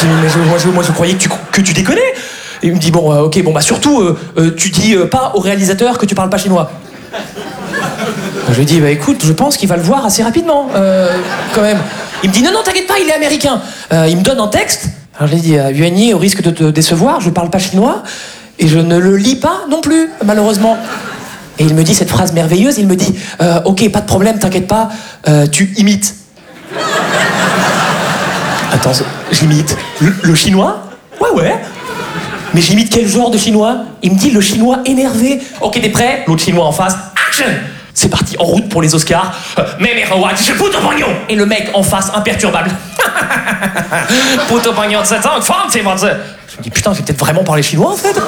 dis, mais moi je croyais que tu déconnais. Et il me dit, bon, ok, bon, bah surtout, tu dis pas au réalisateur que tu parles pas chinois. Je lui dis, bah écoute, je pense qu'il va le voir assez rapidement, quand même. Il me dit, non, t'inquiète pas, il est américain. Il me donne un texte. Alors je lui dis, Yuan Yi, au risque de te décevoir, je parle pas chinois et je ne le lis pas non plus, malheureusement. Et il me dit cette phrase merveilleuse, il me dit, ok, pas de problème, t'inquiète pas, tu imites. Attends, j'imite le chinois? Ouais. Mais j'imite quel genre de chinois? Il me dit le chinois énervé. Ok, t'es prêt? L'autre chinois en face, action! C'est parti, en route pour les Oscars. Mais je puto pognon! Et le mec en face, imperturbable. Puto pognon de 7 ans, je me dis, putain, je vais peut-être vraiment parler chinois en fait.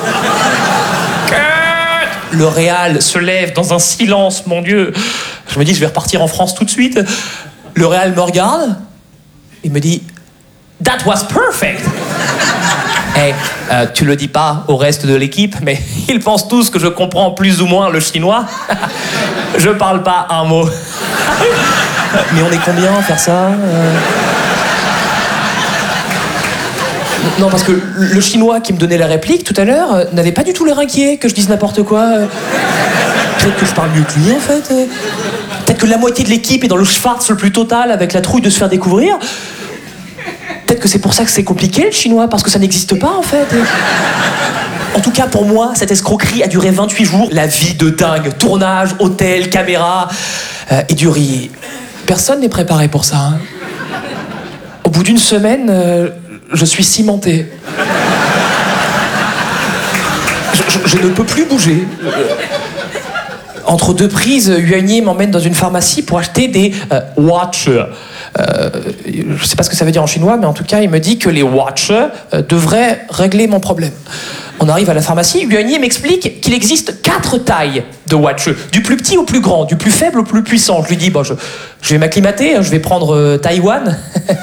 Le réal se lève dans un silence, mon Dieu. Je me dis, je vais repartir en France tout de suite. Le réal me regarde. Il me dit, that was perfect! Hey, tu le dis pas au reste de l'équipe, mais ils pensent tous que je comprends plus ou moins le chinois. Je parle pas un mot. Mais on est combien à faire ça? Non, parce que le chinois qui me donnait la réplique tout à l'heure n'avait pas du tout l'air inquiet que je dise n'importe quoi. Peut-être que je parle mieux que lui, en fait. Peut-être que la moitié de l'équipe est dans le schwarz le plus total avec la trouille de se faire découvrir. Peut-être que c'est pour ça que c'est compliqué le chinois, parce que ça n'existe pas en fait. En tout cas pour moi, cette escroquerie a duré 28 jours. La vie de dingue, tournage, hôtel, caméra et du riz. Personne n'est préparé pour ça. Hein. Au bout d'une semaine, je suis cimenté. Je ne peux plus bouger. Entre deux prises, Yuan Yi m'emmène dans une pharmacie pour acheter des watch. Je sais pas ce que ça veut dire en chinois, mais en tout cas, il me dit que les watch devraient régler mon problème. On arrive à la pharmacie, Yuan Yi m'explique qu'il existe 4 tailles de watch, du plus petit au plus grand, du plus faible au plus puissant. Je lui dis, bon, je vais m'acclimater, je vais prendre Taïwan.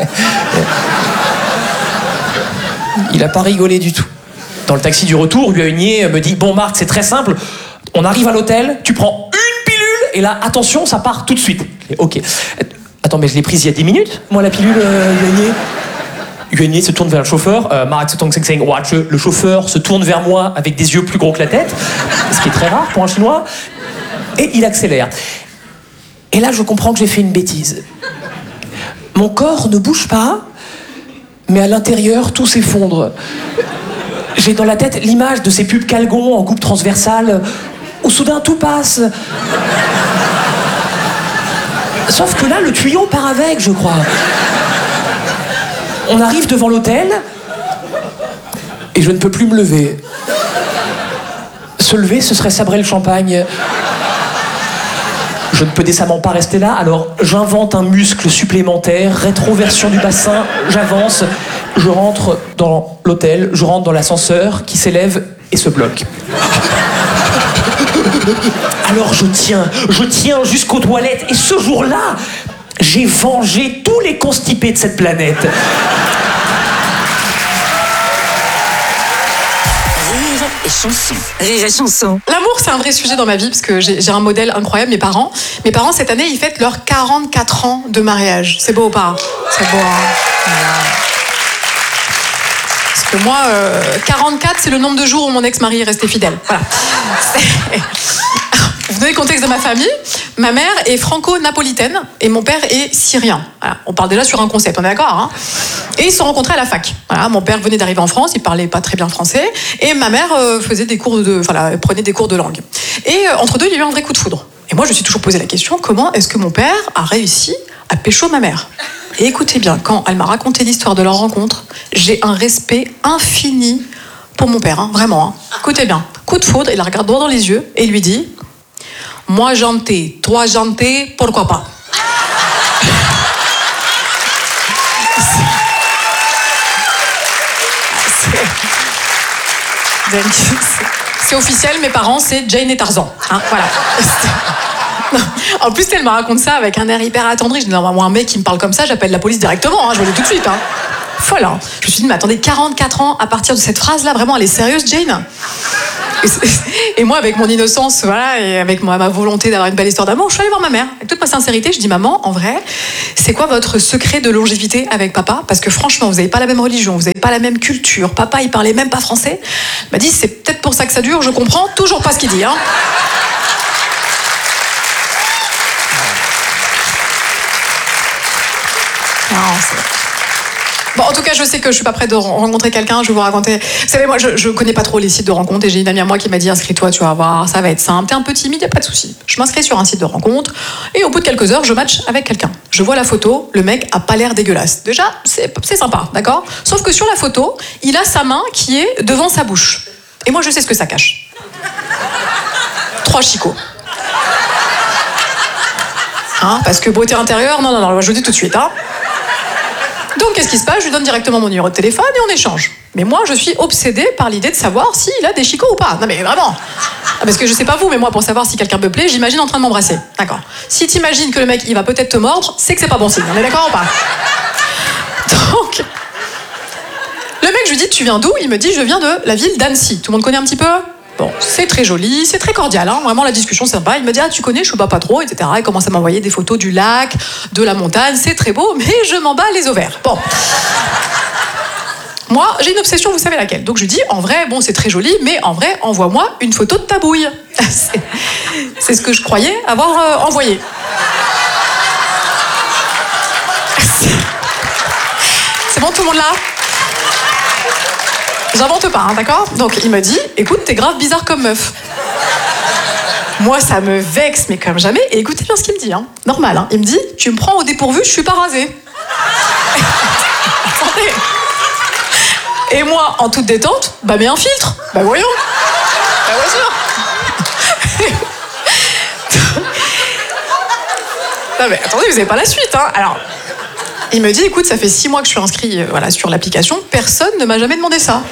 Il a pas rigolé du tout. Dans le taxi du retour, Yuan Yi me dit, bon Marc, c'est très simple, on arrive à l'hôtel, tu prends une pilule, et là, attention, ça part tout de suite. Ok. Attends, mais je l'ai prise il y a 10 minutes, moi, la pilule, Yuan Yi. Yuan Yi se tourne vers le chauffeur. Le chauffeur se tourne vers moi avec des yeux plus gros que la tête, ce qui est très rare pour un Chinois. Et il accélère. Et là, je comprends que j'ai fait une bêtise. Mon corps ne bouge pas, mais à l'intérieur, tout s'effondre. J'ai dans la tête l'image de ces pubs Calgon en coupe transversale, où soudain tout passe. Sauf que là, le tuyau part avec, je crois. On arrive devant l'hôtel, et je ne peux plus me lever. Se lever, ce serait sabrer le champagne. Je ne peux décemment pas rester là, alors j'invente un muscle supplémentaire, rétroversion du bassin, j'avance, je rentre dans l'hôtel, je rentre dans l'ascenseur qui s'élève et se bloque. Alors je tiens jusqu'aux toilettes, et ce jour-là, j'ai vengé tous les constipés de cette planète. Rire et chanson. L'amour, c'est un vrai sujet dans ma vie parce que j'ai un modèle incroyable, mes parents. Mes parents, cette année, ils fêtent leurs 44 ans de mariage. C'est beau ou pas? C'est beau, hein? Voilà. Parce que moi, 44, c'est le nombre de jours où mon ex-mari est resté fidèle. Voilà. Vous donnez le contexte de ma famille. Ma mère est franco-napolitaine et mon père est syrien. Voilà. On parle déjà sur un concept, on est d'accord, hein? Et ils se sont rencontrés à la fac. Voilà. Mon père venait d'arriver en France, il parlait pas très bien français, et ma mère prenait des cours de langue. Et entre deux, il y a eu un vrai coup de foudre. Et moi, je me suis toujours posé la question, comment est-ce que mon père a réussi à pécho ma mère? Et écoutez bien, quand elle m'a raconté l'histoire de leur rencontre, j'ai un respect infini pour mon père, hein, vraiment. Hein. Écoutez bien, coup de foudre, il la regarde droit dans les yeux et il lui dit: moi janté, toi janté, pourquoi pas? C'est officiel, mes parents, c'est Jane et Tarzan. Hein, voilà. En plus, elle me raconte ça avec un air hyper attendri. Je dis, non, moi, un mec qui me parle comme ça, j'appelle la police directement, hein, je vais aller tout de suite. Hein. Folle, hein. Je me suis dit, mais attendez, 44 ans à partir de cette phrase-là, vraiment, elle est sérieuse, Jane? Et moi, avec mon innocence, voilà, et avec ma volonté d'avoir une belle histoire d'amour, je suis allée voir ma mère. Avec toute ma sincérité, je dis, maman, en vrai, c'est quoi votre secret de longévité avec papa? Parce que franchement, vous n'avez pas la même religion, vous n'avez pas la même culture. Papa, il parlait même pas français. Elle m'a dit, c'est peut-être pour ça que ça dure, je comprends toujours pas ce qu'il dit, hein. Non, bon, en tout cas, je sais que je suis pas prête de rencontrer quelqu'un. Je vais vous raconter. Vous savez, moi, je connais pas trop les sites de rencontres et j'ai une amie à moi qui m'a dit inscris-toi, tu vas voir, ça va être simple. T'es un peu timide, y a pas de souci. Je m'inscris sur un site de rencontre et au bout de quelques heures, je match avec quelqu'un. Je vois la photo, le mec a pas l'air dégueulasse. Déjà, c'est sympa, d'accord? Sauf que sur la photo, il a sa main qui est devant sa bouche. Et moi, je sais ce que ça cache. 3 chicots. Hein, parce que beauté intérieure, non, je vous dis tout de suite, hein. Donc, qu'est-ce qui se passe? Je lui donne directement mon numéro de téléphone et on échange. Mais moi, je suis obsédée par l'idée de savoir s'il a des chicots ou pas. Non, mais vraiment. Parce que je sais pas vous, mais moi, pour savoir si quelqu'un me plaît, j'imagine en train de m'embrasser. D'accord. Si t'imagines que le mec, il va peut-être te mordre, c'est que c'est pas bon signe. On est d'accord ou pas? Donc, le mec, je lui dis, tu viens d'où? Il me dit, je viens de la ville d'Annecy. Tout le monde connaît un petit peu? Bon, c'est très joli, c'est très cordial, hein. Vraiment la discussion c'est sympa. Il me dit, ah tu connais, je suis pas trop, etc. Il commence à m'envoyer des photos du lac, de la montagne, c'est très beau, mais je m'en bats les ovaires. Bon. Moi, j'ai une obsession, vous savez laquelle. Donc je lui dis, en vrai, bon c'est très joli, mais en vrai, envoie-moi une photo de ta bouille. C'est ce que je croyais avoir envoyé. C'est bon, tout le monde là? J'invente pas, hein, d'accord? Donc il me dit, écoute, t'es grave bizarre comme meuf. Moi, ça me vexe, mais comme jamais. Et écoutez bien ce qu'il me dit, hein. Normal, hein. Il me dit, tu me prends au dépourvu, je suis pas rasée. Attendez. Et moi, en toute détente, bah mets un filtre. Bah voyons. Bah bien sûr. Non mais attendez, vous avez pas la suite, hein. Alors... Il me dit, écoute, ça fait 6 mois que je suis inscrit sur l'application, personne ne m'a jamais demandé ça.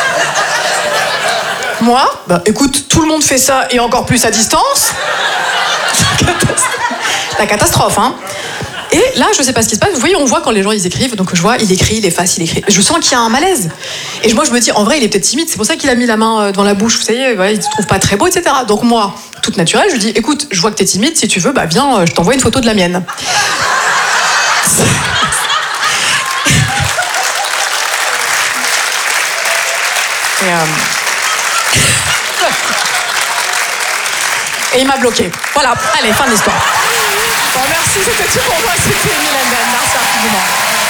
Moi, bah écoute, tout le monde fait ça et encore plus à distance. La catastrophe, hein. Et là, je sais pas ce qui se passe. Vous voyez, on voit quand les gens ils écrivent, donc je vois, il écrit, il efface, il écrit. Je sens qu'il y a un malaise. Et moi, je me dis, en vrai, il est peut-être timide. C'est pour ça qu'il a mis la main devant la bouche. Vous savez, ouais, il se trouve pas très beau, etc. Donc moi, toute naturelle, je lui dis, écoute, je vois que t'es timide. Si tu veux, bah viens, je t'envoie une photo de la mienne. Et il m'a bloqué. Voilà, allez, fin de l'histoire. Bon, merci, c'était tout pour moi. C'était Mylène Benn. Merci infiniment.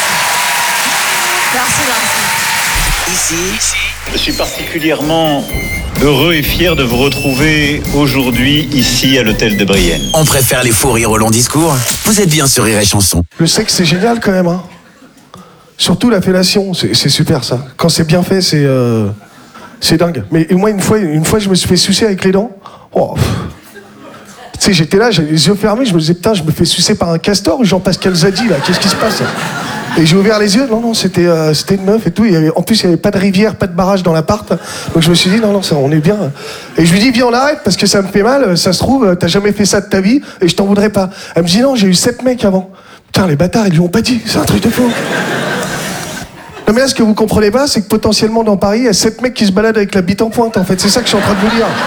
Merci. Ici, je suis particulièrement heureux et fier de vous retrouver aujourd'hui ici à l'hôtel de Brienne. On préfère les faux rires au long discours. Vous êtes bien sur Rire et Chanson. Le sexe, c'est génial quand même, hein. Surtout la fellation, c'est super ça. Quand c'est bien fait, c'est dingue. Mais moi, une fois, je me suis fait sucer avec les dents. Oh, tu sais, j'étais là, j'avais les yeux fermés, je me disais, putain, je me fais sucer par un castor ou Jean-Pascal Zadi, là, qu'est-ce qui se passe? Et j'ai ouvert les yeux, non, c'était une meuf et tout. En plus, il n'y avait pas de rivière, pas de barrage dans l'appart. Donc je me suis dit, non, ça, on est bien. Et je lui dis, viens, on arrête, parce que ça me fait mal, ça se trouve, t'as jamais fait ça de ta vie, et je t'en voudrais pas. Elle me dit, non, j'ai eu 7 mecs avant. Putain, les bâtards, ils lui ont pas dit, c'est un truc de fou. Non mais là, ce que vous comprenez pas, c'est que potentiellement dans Paris, il y a 7 mecs qui se baladent avec la bite en pointe, en fait. C'est ça que je suis en train de vous dire.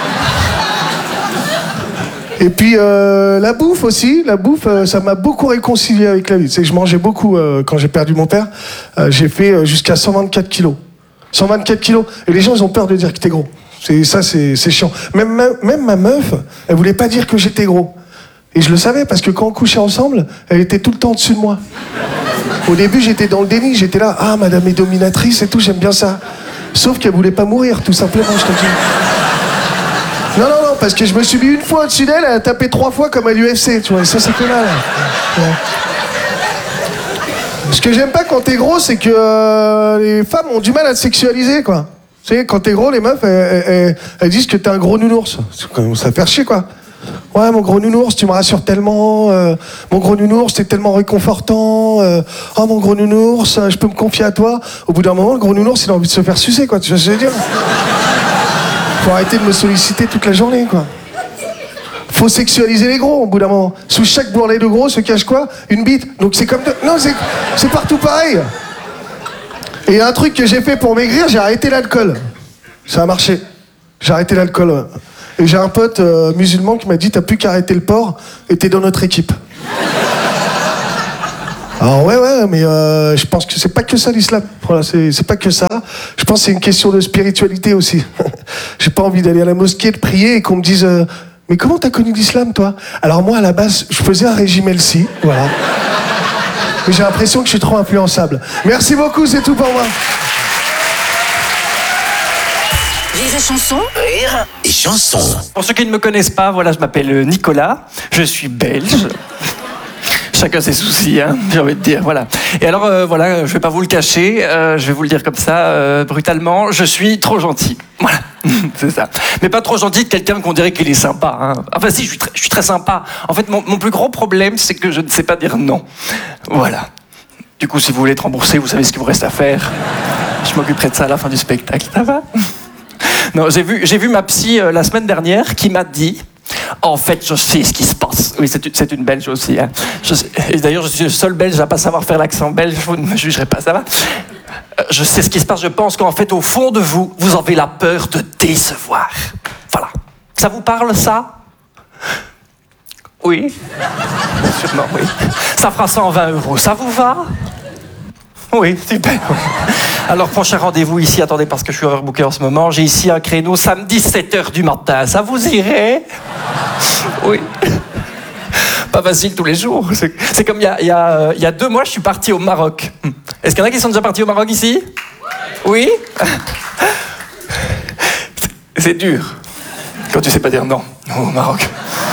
Et puis la bouffe aussi, ça m'a beaucoup réconcilié avec la vie. C'est que je mangeais beaucoup quand j'ai perdu mon père. J'ai fait jusqu'à 124 kilos. 124 kilos. Et les gens, ils ont peur de dire que t'es gros. C'est chiant. Même ma meuf, elle voulait pas dire que j'étais gros. Et je le savais, parce que quand on couchait ensemble, elle était tout le temps au-dessus de moi. Au début, j'étais dans le déni, j'étais là, ah, madame est dominatrice et tout, j'aime bien ça. Sauf qu'elle voulait pas mourir, tout simplement, je te dis. Non, parce que je me suis mis une fois au-dessus d'elle, elle a tapé 3 fois comme à l'UFC, tu vois, et ça fait mal. Ouais. Ce que j'aime pas quand t'es gros, c'est que les femmes ont du mal à te sexualiser, quoi. Tu sais, quand t'es gros, les meufs, elles disent que t'es un gros nounours. Ça fait chier, quoi. Ouais, mon gros nounours, tu me rassures tellement. Mon gros nounours, t'es tellement réconfortant. Oh, mon gros nounours, je peux me confier à toi. Au bout d'un moment, le gros nounours, il a envie de se faire sucer, quoi. Tu vois ce que je veux dire? Faut arrêter de me solliciter toute la journée, quoi. Faut sexualiser les gros, au bout d'un moment. Sous chaque bourrelet de gros se cache quoi? Une bite. Donc c'est comme... Non, c'est partout pareil. Et il y a un truc que j'ai fait pour maigrir, j'ai arrêté l'alcool. Ça a marché. J'ai arrêté l'alcool. Ouais. Et j'ai un pote musulman qui m'a dit t'as plus qu'à arrêter le porc et t'es dans notre équipe. Alors ouais, mais je pense que c'est pas que ça l'islam. Voilà, c'est pas que ça. Je pense que c'est une question de spiritualité aussi. J'ai pas envie d'aller à la mosquée, de prier et qu'on me dise mais comment t'as connu l'islam toi? Alors moi à la base je faisais un régime LC, voilà. Mais j'ai l'impression que je suis trop influençable. Merci beaucoup, c'est tout pour moi. Rire et chanson. Rire et chanson. Pour ceux qui ne me connaissent pas, voilà, je m'appelle Nicolas, je suis belge. Chacun ses soucis, hein, j'ai envie de dire, voilà. Et alors, voilà, je vais pas vous le cacher, je vais vous le dire comme ça, brutalement, je suis trop gentil. Voilà, c'est ça. Mais pas trop gentil de quelqu'un qu'on dirait qu'il est sympa. Hein. Enfin si, je suis très sympa. En fait, mon plus gros problème, c'est que je ne sais pas dire non. Voilà. Du coup, si vous voulez être remboursé, vous savez ce qu'il vous reste à faire. Je m'occuperai de ça à la fin du spectacle, ça va? Non, j'ai vu ma psy la semaine dernière qui m'a dit... En fait, je sais ce qui se passe. Oui, c'est une Belge aussi. Hein. Et d'ailleurs, je suis le seul Belge à pas savoir faire l'accent belge. Vous ne me jugerez pas, ça va? Je sais ce qui se passe. Je pense qu'en fait, au fond de vous, vous avez la peur de décevoir. Voilà. Ça vous parle, ça? Oui. Sûrement, oui. Ça fera 120 €. Ça vous va? Oui, super. Alors, prochain rendez-vous ici, attendez, parce que je suis overbooké en ce moment, j'ai ici un créneau samedi 7h du matin. Ça vous irait? Oui. Pas facile tous les jours. C'est comme il y a 2 mois, je suis parti au Maroc. Est-ce qu'il y en a qui sont déjà partis au Maroc ici? Oui. C'est dur quand tu sais pas dire non au Maroc.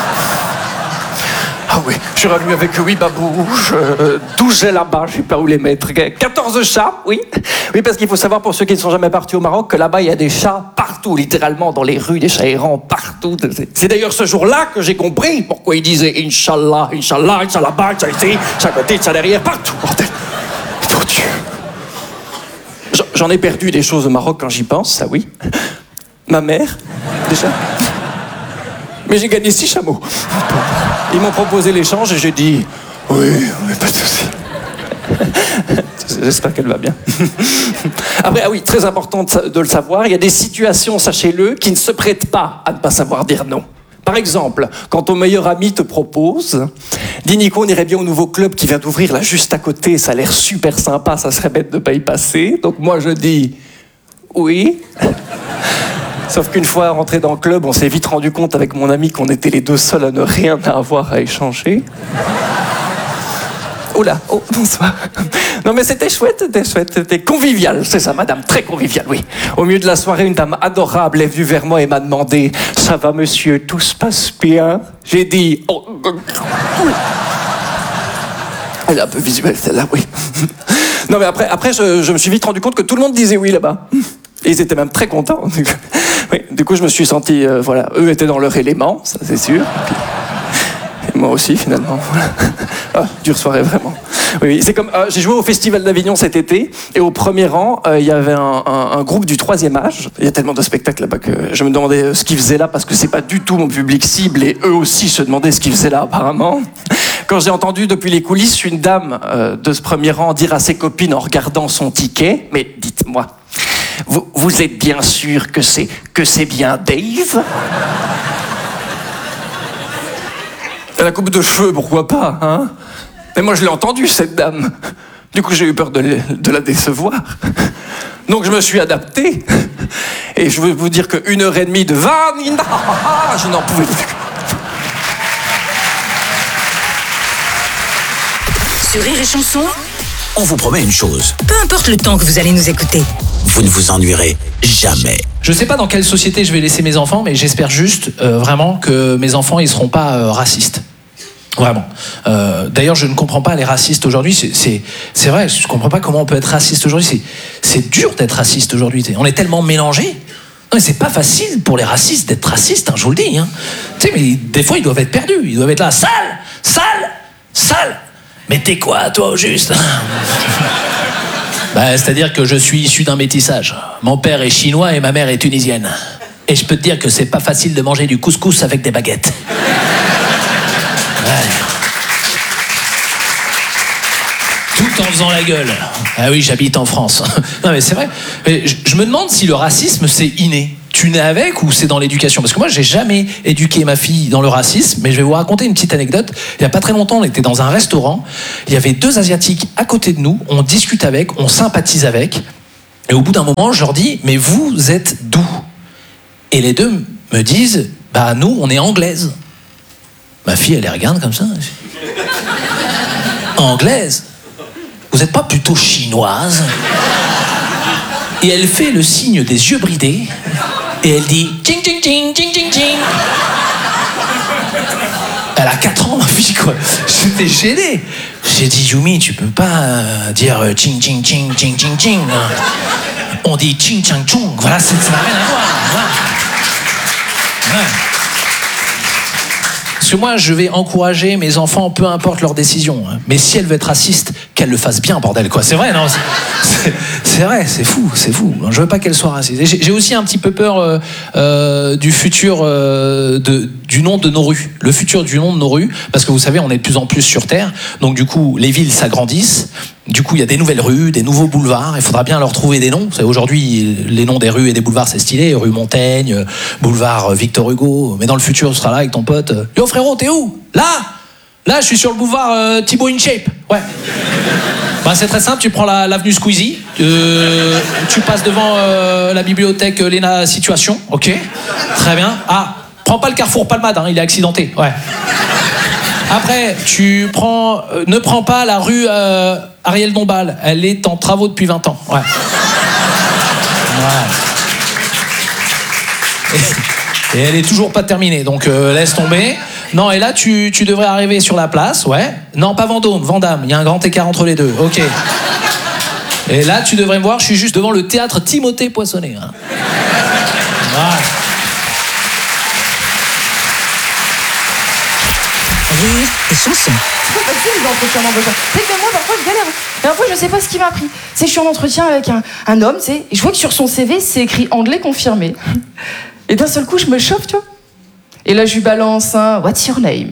Ah oui, je suis revenu avec 8 babouches, 12 gels là-bas, je sais pas où les mettre, 14 chats, oui. Oui, parce qu'il faut savoir, pour ceux qui ne sont jamais partis au Maroc, que là-bas, il y a des chats partout, littéralement, dans les rues, des chats errants partout. C'est d'ailleurs ce jour-là que j'ai compris pourquoi ils disaient « Inch'Allah, Inch'Allah, Inch'Allah là-bas, Inch'Allah ici, Inch'Allah côté, Inch'Allah derrière, partout, bordel. Oh Dieu. J'en ai perdu des choses au Maroc quand j'y pense, ça oui. Ma mère, déjà. Mais j'ai gagné 6 chameaux. Ils m'ont proposé l'échange et j'ai dit oui, pas de souci. J'espère qu'elle va bien. Après, ah oui, très important de le savoir, il y a des situations, sachez-le, qui ne se prêtent pas à ne pas savoir dire non. Par exemple, quand ton meilleur ami te propose, dis Nico, on irait bien au nouveau club qui vient d'ouvrir là juste à côté, ça a l'air super sympa, ça serait bête de ne pas y passer. Donc moi je dis oui. Sauf qu'une fois rentré dans le club, on s'est vite rendu compte avec mon ami qu'on était les 2 seuls à ne rien avoir à échanger. Oh là, oh, bonsoir. Non mais c'était chouette, c'était convivial, c'est ça madame, très convivial, oui. Au milieu de la soirée, une dame adorable est venue vers moi et m'a demandé « Ça va monsieur, tout se passe bien ?» J'ai dit oh, elle est un peu visuelle celle-là, oui. Non mais après je me suis vite rendu compte que tout le monde disait oui là-bas. Et ils étaient même très contents. Oui, du coup, je me suis senti, voilà, eux étaient dans leur élément, ça c'est sûr. Et moi aussi, finalement. Ah, dure soirée, vraiment. Oui, c'est comme, j'ai joué au Festival d'Avignon cet été, et au premier rang, il y avait un groupe du 3e âge. Il y a tellement de spectacles là-bas que je me demandais ce qu'ils faisaient là, parce que c'est pas du tout mon public cible, et eux aussi se demandaient ce qu'ils faisaient là, apparemment. Quand j'ai entendu depuis les coulisses une dame de ce premier rang dire à ses copines en regardant son ticket, mais dites-moi, vous êtes bien sûr que c'est bien Dave? La coupe de cheveux, pourquoi pas, hein? Mais moi, je l'ai entendu, cette dame. Du coup, j'ai eu peur de la décevoir. Donc, je me suis adapté. Et je veux vous dire que 1h30 de Vanina, je n'en pouvais plus. Sur Rire et Chanson, On vous promet une chose, peu importe le temps que vous allez nous écouter. vous ne vous ennuierez jamais. Je sais pas dans quelle société je vais laisser mes enfants, mais j'espère juste vraiment que mes enfants ils seront pas racistes. Vraiment. D'ailleurs, je ne comprends pas les racistes aujourd'hui. C'est vrai, je comprends pas comment on peut être raciste aujourd'hui. C'est dur d'être raciste aujourd'hui. On est tellement mélangés. Non, c'est pas facile pour les racistes d'être racistes, hein, je vous le dis. Hein. Tu sais, mais des fois ils doivent être perdus. Ils doivent être là, sale, sale, sale. Mais t'es quoi, toi, au juste? C'est-à-dire que je suis issu d'un métissage. Mon père est chinois et ma mère est tunisienne. Et je peux te dire que c'est pas facile de manger du couscous avec des baguettes. Ouais. tout en faisant la gueule. Ah oui, j'habite en France. Non mais c'est vrai. Mais je me demande si le racisme c'est inné. Tu nais avec ou c'est dans l'éducation? Parce que moi, j'ai jamais éduqué ma fille dans le racisme, mais je vais vous raconter une petite anecdote. Il y a pas très longtemps, on était dans un restaurant. Il y avait 2 Asiatiques à côté de nous. On discute avec, on sympathise avec. Et au bout d'un moment, je leur dis, mais vous êtes d'où? Et les 2 me disent, bah nous, on est anglaises. Ma fille, elle les regarde comme ça. Anglaise? Vous n'êtes pas plutôt chinoise? Et elle fait le signe des yeux bridés. Et elle dit ching ching ching ching ching ching. Elle a 4 ans, ma fille, quoi. J'étais gêné. J'ai dit, Yumi, tu peux pas dire ching ching ching ching ching ching. On dit ching chang chong. Voilà, ça n'a rien à voir. Voilà. Ouais. Parce que moi, je vais encourager mes enfants, peu importe leur décision. Hein. Mais si elle veut être raciste, qu'elle le fasse bien, bordel, quoi. C'est vrai, non? C'est vrai, c'est fou, c'est fou. Je veux pas qu'elle soit raciste. Et j'ai aussi un petit peu peur du futur du nom de nos rues. Le futur du nom de nos rues, parce que vous savez, on est de plus en plus sur Terre. Donc du coup, les villes s'agrandissent. Du coup, il y a des nouvelles rues, des nouveaux boulevards. Il faudra bien leur trouver des noms. Aujourd'hui, les noms des rues et des boulevards, c'est stylé. Rue Montaigne, boulevard Victor Hugo. Mais dans le futur, tu seras là avec ton pote. Yo frérot, t'es où? Là, je suis sur le boulevard Thibaut InShape. Ouais. Bah, c'est très simple, tu prends l'avenue Squeezie, tu passes devant la bibliothèque Léna Situation, ok, très bien. Ah, prends pas le carrefour Palmade, hein, il est accidenté, ouais. Après, ne prends pas la rue Ariel Dombal, elle est en travaux depuis 20 ans, ouais. Et elle est toujours pas terminée, donc laisse tomber. Non, et là, tu devrais arriver sur la place, ouais. Non, pas Vendôme, Vandame, il y a un grand écart entre les deux, ok. Et là, tu devrais me voir, je suis juste devant le théâtre Timothée Poinçonnet. Hein. Voilà. Rire et chanson. C'est pas facile les entretiens d'embauche. C'est que moi, parfois, je galère. La dernière fois, je sais pas ce qui m'a pris. C'est je suis en entretien avec un homme, tu sais, et je vois que sur son CV, c'est écrit anglais confirmé. Et d'un seul coup, je me chauffe, tu vois. Et là, je lui balance un « What's your name ?»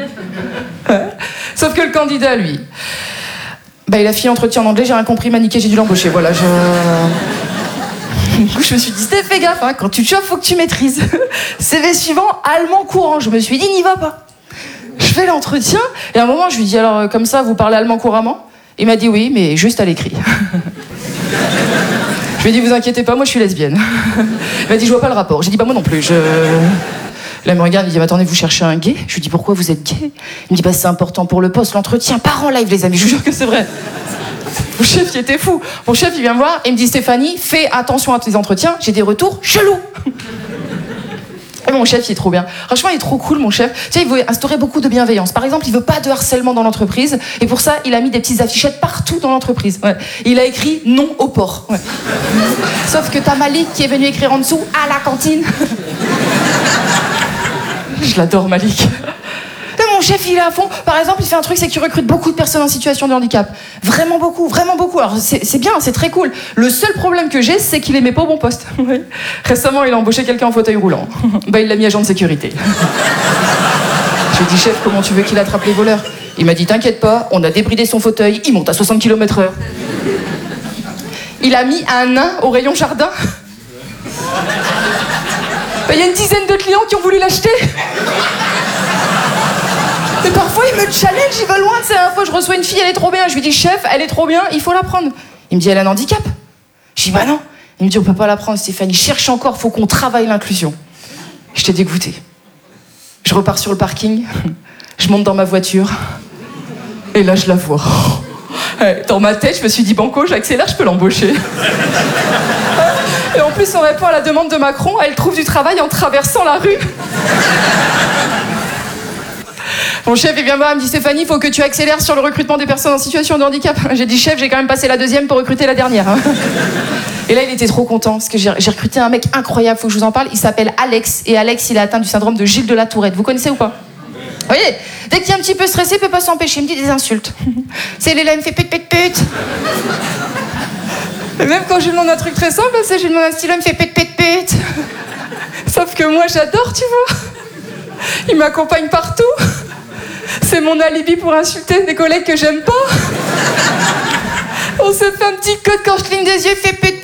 Sauf que le candidat, lui, bah, il a fait entretien en anglais, j'ai rien compris, m'a niqué, j'ai dû l'embaucher. Voilà, Du coup, je me suis dit, Steph, fais gaffe, hein, quand tu te chauffes, faut que tu maîtrises. CV suivant, allemand courant. Je me suis dit, n'y va pas. Je fais l'entretien, et à un moment, je lui dis, alors, comme ça, vous parlez allemand couramment? Il m'a dit oui, mais juste à l'écrit. Je lui ai dit, vous inquiétez pas, moi, je suis lesbienne. Il m'a dit, je vois pas le rapport. J'ai dit, bah, moi non plus, Là, il me regarde, il dit, mais attendez, vous cherchez un gay? Je lui dis, pourquoi vous êtes gay? Il me dit, bah, c'est important pour le poste, l'entretien, part en live, les amis, je vous jure que c'est vrai. Mon chef, il était fou. Mon chef, il vient me voir et il me dit, Stéphanie, fais attention à tes entretiens, j'ai des retours chelous. Et mon chef, il est trop bien. Franchement, il est trop cool, mon chef. Tu sais, il veut instaurer beaucoup de bienveillance. Par exemple, il veut pas de harcèlement dans l'entreprise. Et pour ça, il a mis des petites affichettes partout dans l'entreprise. Ouais. Et il a écrit non au porc. Ouais. Sauf que t'as Malik qui est venu écrire en dessous à la cantine. Je l'adore, Malik. Et mon chef, il est à fond. Par exemple, il fait un truc, c'est qu'il recrute beaucoup de personnes en situation de handicap. Vraiment beaucoup, vraiment beaucoup. Alors, c'est bien, c'est très cool. Le seul problème que j'ai, c'est qu'il les met pas au bon poste. Oui. Récemment, il a embauché quelqu'un en fauteuil roulant. Bah, il l'a mis agent de sécurité. Je lui ai dit, chef, comment tu veux qu'il attrape les voleurs? Il m'a dit, t'inquiète pas, on a débridé son fauteuil, il monte à 60 km/h. Il a mis un nain au rayon jardin. Bah, y a une dizaine de clients qui ont voulu l'acheter. Mais parfois, il me challenge, il va loin. Tu sais, la fois, je reçois une fille, elle est trop bien. Je lui dis, chef, elle est trop bien, il faut la prendre. Il me dit, elle a un handicap. Je dis, bah non. Il me dit, on peut pas la prendre, Stéphanie. Cherche encore, faut qu'on travaille l'inclusion. J'étais dégoûtée. Je repars sur le parking, je monte dans ma voiture, et là, je la vois. Dans ma tête, je me suis dit, banco, j'accélère, je peux l'embaucher. Et en plus, on répond à la demande de Macron, elle trouve du travail en traversant la rue. Mon chef, il vient me voir, il me dit, Stéphanie, il faut que tu accélères sur le recrutement des personnes en situation de handicap. J'ai dit, chef, j'ai quand même passé la deuxième pour recruter la dernière. Et là, il était trop content, parce que j'ai recruté un mec incroyable, faut que je vous en parle. Il s'appelle Alex, et Alex, il est atteint du syndrome de Gilles de la Tourette. Vous connaissez ou pas? Vous voyez, dès qu'il est un petit peu stressé, il peut pas s'empêcher, il me dit des insultes. C'est Léla, il me fait pute, pute, pute. Et même quand je lui demande un truc très simple, je lui demande un stylo, il me fait pute, pute, pute. Sauf que moi, j'adore, tu vois. Il m'accompagne partout. C'est mon alibi pour insulter des collègues que j'aime pas. On se fait un petit code quand je cligne des yeux, il fait pute.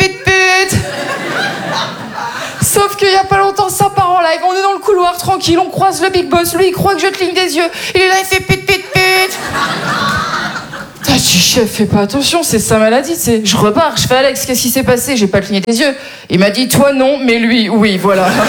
Sauf qu'il y a pas longtemps, ça part en live. On est dans le couloir, tranquille, on croise le big boss. Lui, il croit que je cligne des yeux. Il est là, il fait pute. T'as dit, chef, fais pas attention, c'est sa maladie, tu sais. Je repars, je fais Alex, qu'est-ce qui s'est passé? J'ai pas cligné des yeux. Il m'a dit, toi non, mais lui, oui, voilà. Rire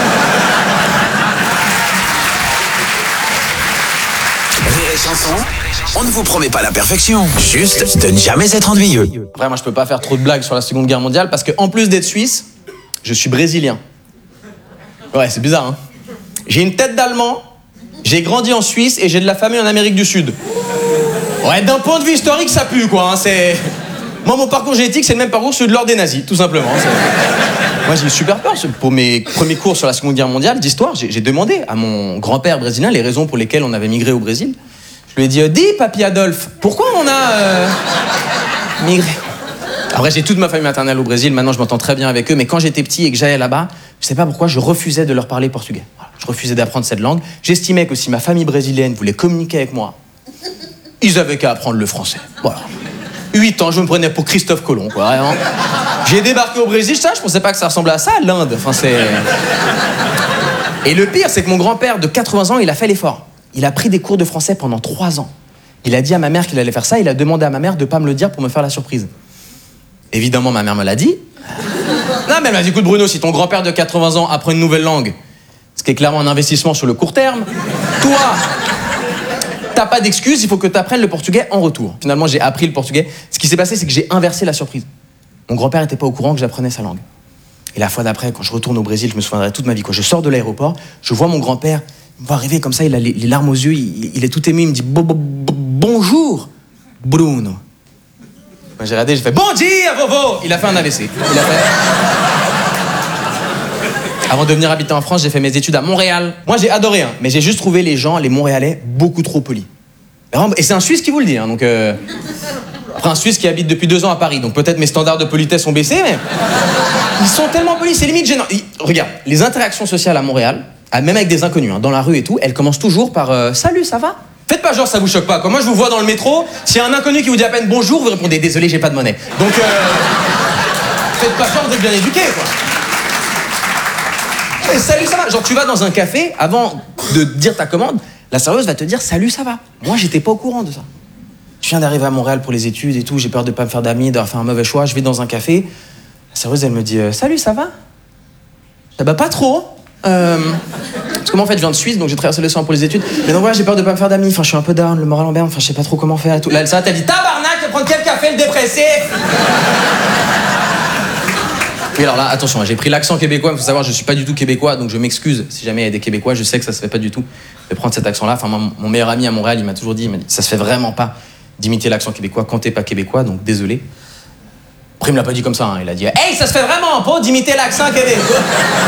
et chanson, on ne vous promet pas la perfection, juste de ne jamais être ennuyeux. Après, moi, je peux pas faire trop de blagues sur la Seconde Guerre mondiale parce que, en plus d'être suisse, je suis brésilien. Ouais, c'est bizarre, hein. J'ai une tête d'Allemand, j'ai grandi en Suisse et j'ai de la famille en Amérique du Sud. Ouais, d'un point de vue historique, ça pue, quoi. Hein, c'est... Moi, mon parcours génétique, c'est le même parcours que celui de l'ordre des nazis, tout simplement. Moi, j'ai eu super peur. Pour mes premiers cours sur la Seconde Guerre mondiale d'histoire, j'ai demandé à mon grand-père brésilien les raisons pour lesquelles on avait migré au Brésil. Je lui ai dit, dis, papy Adolphe, pourquoi on a migré? Après, j'ai toute ma famille maternelle au Brésil, maintenant je m'entends très bien avec eux, mais quand j'étais petit et que j'allais là-bas, je sais pas pourquoi, je refusais de leur parler portugais. Voilà, je refusais d'apprendre cette langue. J'estimais que si ma famille brésilienne voulait communiquer avec moi, ils avaient qu'à apprendre le français. Voilà. 8 ans, je me prenais pour Christophe Colomb, quoi, vraiment. J'ai débarqué au Brésil, ça, je pensais pas que ça ressemblait à ça, l'Inde. Enfin, c'est... Et le pire, c'est que mon grand-père de 80 ans, il a fait l'effort. Il a pris des cours de français pendant 3 ans. Il a dit à ma mère qu'il allait faire ça, il a demandé à ma mère de pas me le dire pour me faire la surprise. Évidemment, ma mère me l'a dit. Non, mais elle m'a dit, écoute Bruno, si ton grand-père de 80 ans apprend une nouvelle langue, ce qui est clairement un investissement sur le court terme, toi... T'as pas d'excuse, il faut que tu apprennes le portugais en retour. Finalement, j'ai appris le portugais. Ce qui s'est passé, c'est que j'ai inversé la surprise. Mon grand-père était pas au courant que j'apprenais sa langue. Et la fois d'après, quand je retourne au Brésil, je me souviendrai toute ma vie. Quand je sors de l'aéroport, je vois mon grand-père, il me voit arriver comme ça, il a les larmes aux yeux, il est tout ému, il me dit bonjour, Bruno. Moi, j'ai regardé, j'ai fait bon dia, Vovo. Il a fait un AVC. Avant de venir habiter en France, j'ai fait mes études à Montréal. Moi, j'ai adoré, hein, mais j'ai juste trouvé les gens, les Montréalais, beaucoup trop polis. Et c'est un Suisse qui vous le dit, hein, donc... Après, un Suisse qui habite depuis 2 ans à Paris, donc peut-être mes standards de politesse ont baissé, mais... Ils sont tellement polis, c'est limite gênant. Regarde, les interactions sociales à Montréal, même avec des inconnus, hein, dans la rue et tout, elles commencent toujours par « Salut, ça va ?» Faites pas genre ça vous choque pas. Quand moi je vous vois dans le métro, s'il y a un inconnu qui vous dit à peine bonjour, vous répondez « Désolé, j'ai pas de monnaie. » Donc, faites pas genre d'être bien éduqué, quoi. Et salut, ça va. Genre, tu vas dans un café, avant de dire ta commande, la serveuse va te dire salut, ça va. Moi, j'étais pas au courant de ça. Je viens d'arriver à Montréal pour les études et tout, j'ai peur de pas me faire d'amis, d'avoir fait un mauvais choix. Je vais dans un café, la serveuse, elle me dit salut, ça va? Bah, pas trop. Parce que moi, en fait, je viens de Suisse, donc j'ai traversé l'océan pour les études. Mais donc, voilà, j'ai peur de pas me faire d'amis. Enfin, je suis un peu down, le moral en berne, enfin, je sais pas trop comment faire et tout. Là, elle s'arrête, elle dit tabarnak, tu vas prendre quel café, le dépressif? Oui, alors là, attention, j'ai pris l'accent québécois, il faut savoir, je suis pas du tout québécois, donc je m'excuse si jamais il y a des Québécois, je sais que ça se fait pas du tout de prendre cet accent-là. Enfin, mon meilleur ami à Montréal, il m'a toujours dit, ça se fait vraiment pas d'imiter l'accent québécois quand t'es pas québécois, donc désolé. Après, il me l'a pas dit comme ça, hein, il a dit, hey, ça se fait vraiment pas d'imiter l'accent québécois.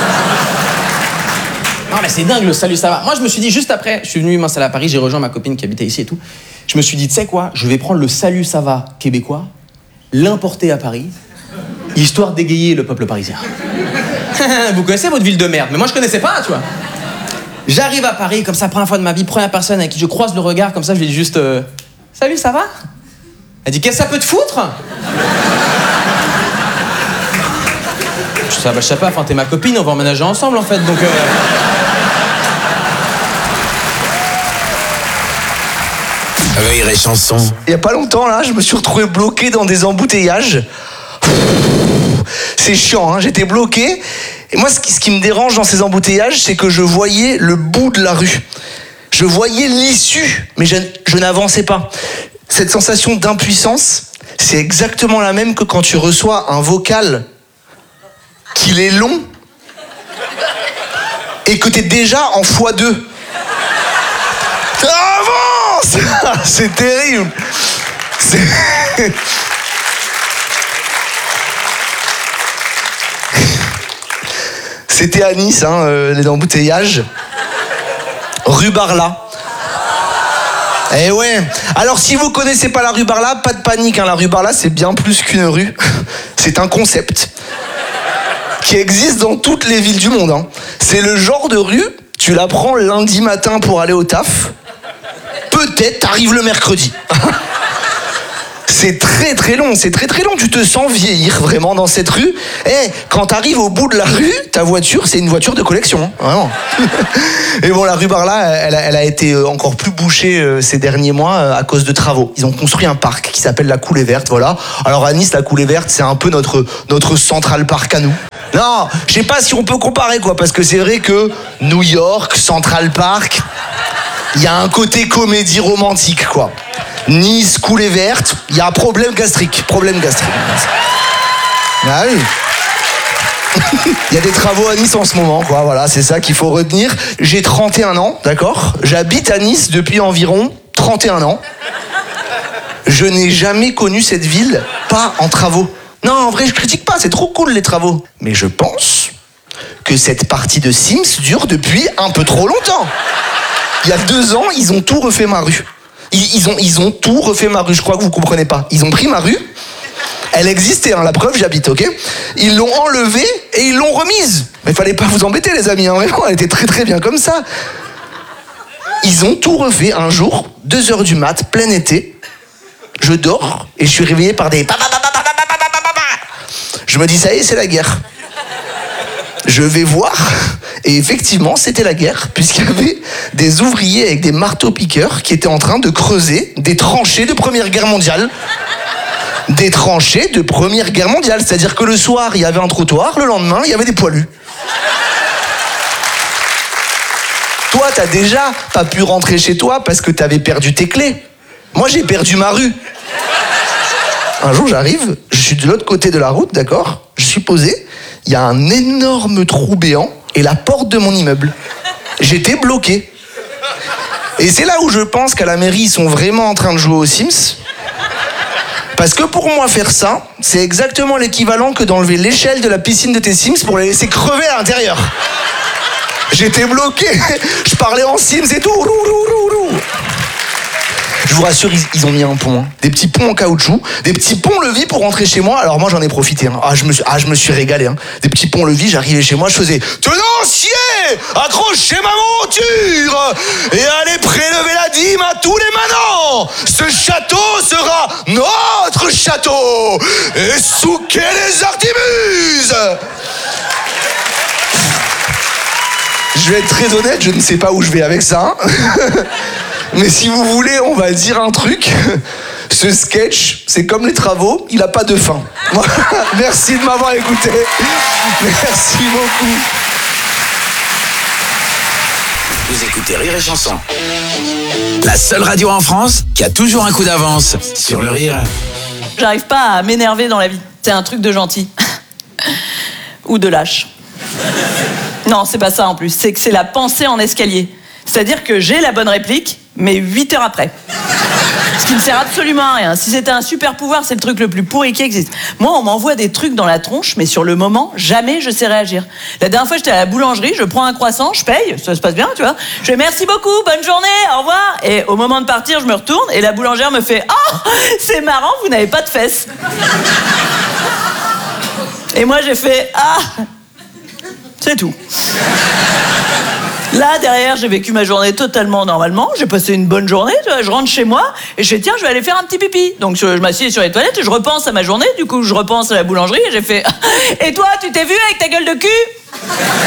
Non, mais c'est dingue le salut, ça va. Moi, je me suis dit, juste après, je suis venu m'installer à Paris, j'ai rejoint ma copine qui habitait ici et tout. Je me suis dit, tu sais quoi, je vais prendre le salut, ça va québécois, l'importer à Paris, histoire d'égayer le peuple parisien. Vous connaissez votre ville de merde, mais moi je connaissais pas, tu vois. J'arrive à Paris, comme ça, première fois de ma vie, première personne avec qui je croise le regard, comme ça, je lui dis juste salut, ça va? Elle dit qu'est-ce que ça peut te foutre? Je sais pas, enfin t'es ma copine, on va emménager ensemble en fait, donc... Rire et chanson. Il y a pas longtemps, là, je me suis retrouvé bloqué dans des embouteillages. C'est chiant, hein, j'étais bloqué. Et moi, ce qui me dérange dans ces embouteillages, c'est que je voyais le bout de la rue. Je voyais l'issue, mais je n'avançais pas. Cette sensation d'impuissance, c'est exactement la même que quand tu reçois un vocal qu'il est long et que t'es déjà en x2. Avance! C'est terrible. C'était à Nice, hein, les embouteillages. Rue Barla. Eh ouais. Alors si vous connaissez pas la rue Barla, pas de panique, hein. La rue Barla, c'est bien plus qu'une rue. C'est un concept qui existe dans toutes les villes du monde, hein. C'est le genre de rue, tu la prends lundi matin pour aller au taf. Peu peut-être t'arrives le mercredi. C'est très très long, c'est très très long. Tu te sens vieillir vraiment dans cette rue. Quand t'arrives au bout de la rue, ta voiture, c'est une voiture de collection, hein, vraiment. Et bon, la rue Barla, elle a été encore plus bouchée ces derniers mois à cause de travaux. Ils ont construit un parc qui s'appelle la Coulée Verte, voilà. Alors à Nice, la Coulée Verte, c'est un peu notre Central Park à nous. Non, je sais pas si on peut comparer, quoi, parce que c'est vrai que New York, Central Park, il y a un côté comédie romantique, quoi. Nice, Coulée Verte, il y a problème gastrique. Ah oui. Il y a des travaux à Nice en ce moment, quoi. Voilà, c'est ça qu'il faut retenir. J'ai 31 ans, d'accord ? J'habite à Nice depuis environ 31 ans. Je n'ai jamais connu cette ville, pas en travaux. Non, en vrai, je critique pas, c'est trop cool les travaux. Mais je pense que cette partie de Sims dure depuis un peu trop longtemps. Il y a 2 ans, ils ont tout refait ma rue. Ils ont tout refait ma rue, je crois que vous comprenez pas. Ils ont pris ma rue, elle existait, hein, la preuve, j'habite, ok ? Ils l'ont enlevée et ils l'ont remise. Mais fallait pas vous embêter, les amis, hein, vraiment, elle était très très bien comme ça. Ils ont tout refait un jour, 2h du mat, plein été. Je dors et je suis réveillé par des... Je me dis, ça y est, c'est la guerre. Je vais voir, et effectivement, c'était la guerre, puisqu'il y avait des ouvriers avec des marteaux-piqueurs qui étaient en train de creuser des tranchées de Première Guerre mondiale. Des tranchées de Première Guerre mondiale, c'est-à-dire que le soir, il y avait un trottoir, le lendemain, il y avait des poilus. Toi, t'as déjà pas pu rentrer chez toi parce que t'avais perdu tes clés. Moi, j'ai perdu ma rue. Un jour, j'arrive, je suis de l'autre côté de la route, d'accord ? Je suis posé, il y a un énorme trou béant et la porte de mon immeuble. J'étais bloqué. Et c'est là où je pense qu'à la mairie, ils sont vraiment en train de jouer aux Sims. Parce que pour moi, faire ça, c'est exactement l'équivalent que d'enlever l'échelle de la piscine de tes Sims pour les laisser crever à l'intérieur. J'étais bloqué, je parlais en Sims et tout. Je vous rassure, ils ont mis un pont, hein. Des petits ponts en caoutchouc, des petits ponts-levis pour rentrer chez moi. Alors moi, j'en ai profité, hein. Je me suis régalé, hein. Des petits ponts-levis, j'arrivais chez moi, je faisais « Tenancier, accrochez ma monture et allez prélever la dîme à tous les manants. Ce château sera notre château et souquez les artimuses !» Je vais être très honnête, je ne sais pas où je vais avec ça. Mais si vous voulez, on va dire un truc. Ce sketch, c'est comme les travaux, il n'a pas de fin. Merci de m'avoir écouté. Merci beaucoup. Vous écoutez Rire et Chanson. La seule radio en France qui a toujours un coup d'avance sur le rire. J'arrive pas à m'énerver dans la vie. C'est un truc de gentil. Ou de lâche. Non, c'est pas ça en plus. C'est que c'est la pensée en escalier. C'est-à-dire que j'ai la bonne réplique, mais 8 heures après. Ce qui ne sert absolument à rien. Si c'était un super pouvoir, c'est le truc le plus pourri qui existe. Moi, on m'envoie des trucs dans la tronche, mais sur le moment, jamais je sais réagir. La dernière fois, j'étais à la boulangerie, je prends un croissant, je paye, ça se passe bien, tu vois. Je fais merci beaucoup, bonne journée, au revoir. Et au moment de partir, je me retourne et la boulangère me fait « Oh, c'est marrant, vous n'avez pas de fesses. » Et moi, j'ai fait « Ah !» C'est tout. Là, derrière, j'ai vécu ma journée totalement normalement. J'ai passé une bonne journée. Tu vois, je rentre chez moi et je fais tiens, je vais aller faire un petit pipi. Donc je m'assieds sur les toilettes et je repense à ma journée. Du coup, je repense à la boulangerie et j'ai fait et toi, tu t'es vu avec ta gueule de cul ?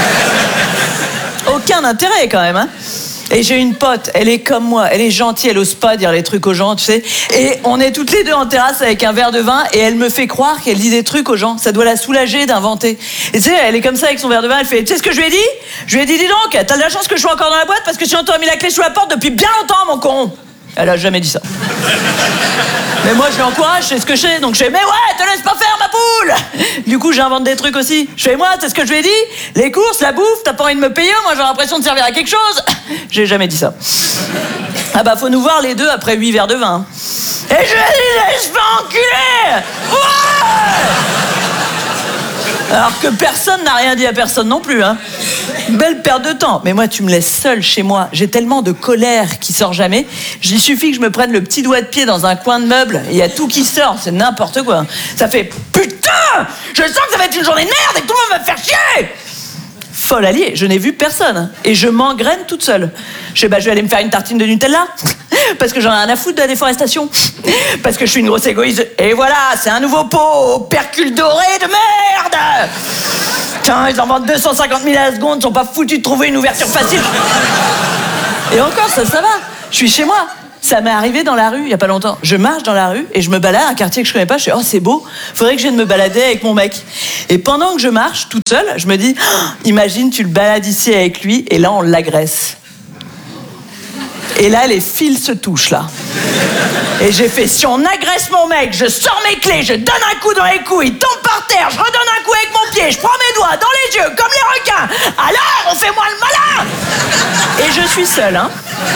Aucun intérêt quand même, hein. Et j'ai une pote, elle est comme moi, elle est gentille, elle ose pas dire les trucs aux gens, tu sais. Et on est toutes les deux en terrasse avec un verre de vin et elle me fait croire qu'elle dit des trucs aux gens. Ça doit la soulager d'inventer. Et tu sais, elle est comme ça avec son verre de vin, elle fait, tu sais ce que je lui ai dit ? Je lui ai dit, dis donc, t'as de la chance que je sois encore dans la boîte parce que sinon t'aurais mis la clé sous la porte depuis bien longtemps, mon con. Elle a jamais dit ça. Mais moi, je l'encourage, c'est ce que je sais. Donc je fais, mais ouais, te laisse pas faire, ma poule. Du coup, j'invente des trucs aussi. Je fais, moi, c'est ce que je lui ai dit. Les courses, la bouffe, t'as pas envie de me payer, moi j'ai l'impression de servir à quelque chose. J'ai jamais dit ça. Ah bah, faut nous voir les deux après 8 verres de vin. Et je lui ai dit, laisse pas enculer. Ouais. Alors que personne n'a rien dit à personne non plus, hein. Belle perte de temps. Mais moi, tu me laisses seule chez moi. J'ai tellement de colère qui sort jamais. Il suffit que je me prenne le petit doigt de pied dans un coin de meuble et il y a tout qui sort. C'est n'importe quoi. Ça fait putain. Je sens que ça va être une journée de merde et que tout le monde va me faire chier. Folle alliée. Je n'ai vu personne et je m'engraine toute seule. Je sais, bah, je vais aller me faire une tartine de Nutella. Parce que j'en ai rien à foutre de la déforestation. Parce que je suis une grosse égoïste. Et voilà, c'est un nouveau pot au percule doré de merde. Tiens, ils en vendent 250 000 à la seconde, ils sont pas foutus de trouver une ouverture facile. Et encore, ça va. Je suis chez moi. Ça m'est arrivé dans la rue il y a pas longtemps. Je marche dans la rue et je me balade, un quartier que je connais pas, je fais oh c'est beau, faudrait que je vienne me balader avec mon mec. Et pendant que je marche toute seule, je me dis oh, imagine tu le balades ici avec lui et là on l'agresse. Et là les fils se touchent là. Et j'ai fait si on agresse mon mec, je sors mes clés, je donne un coup dans les couilles, il tombe par terre, je redonne un coup avec mon pied, je prends mes doigts dans les yeux comme les requins. Alors on fait moi le malin. Et je suis seule hein.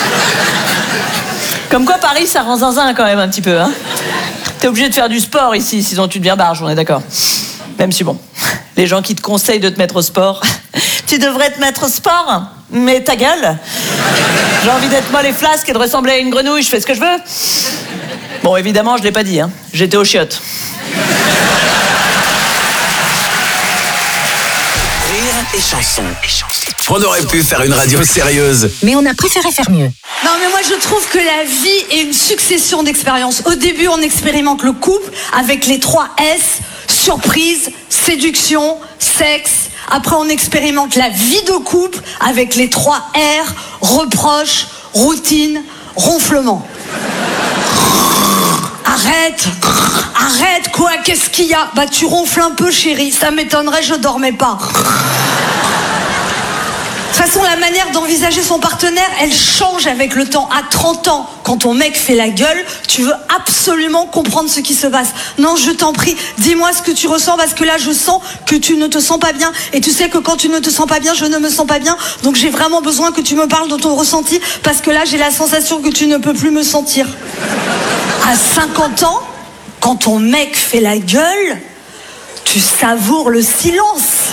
Comme quoi Paris ça rend zinzin quand même un petit peu hein. T'es obligé de faire du sport ici sinon tu deviens barge, on est d'accord. Même si bon, les gens qui te conseillent de te mettre au sport, tu devrais te mettre au sport, mais ta gueule. J'ai envie d'être molle et flasque et de ressembler à une grenouille, je fais ce que je veux. Bon évidemment je l'ai pas dit hein, j'étais aux chiottes. Rire et chanson. On aurait pu faire une radio sérieuse. Mais on a préféré faire mieux. Non mais moi je trouve que la vie est une succession d'expériences. Au début on expérimente le couple avec les 3 S, surprise, séduction, sexe. Après on expérimente la vie de couple avec les 3 R, reproche, routine, ronflement. Arrête quoi, qu'est-ce qu'il y a? Bah tu ronfles un peu chérie, ça m'étonnerait, je dormais pas. De toute façon, la manière d'envisager son partenaire, elle change avec le temps. À 30 ans, quand ton mec fait la gueule, tu veux absolument comprendre ce qui se passe. Non, je t'en prie, dis-moi ce que tu ressens, parce que là, je sens que tu ne te sens pas bien. Et tu sais que quand tu ne te sens pas bien, je ne me sens pas bien. Donc j'ai vraiment besoin que tu me parles de ton ressenti, parce que là, j'ai la sensation que tu ne peux plus me sentir. À 50 ans, quand ton mec fait la gueule, tu savoures le silence.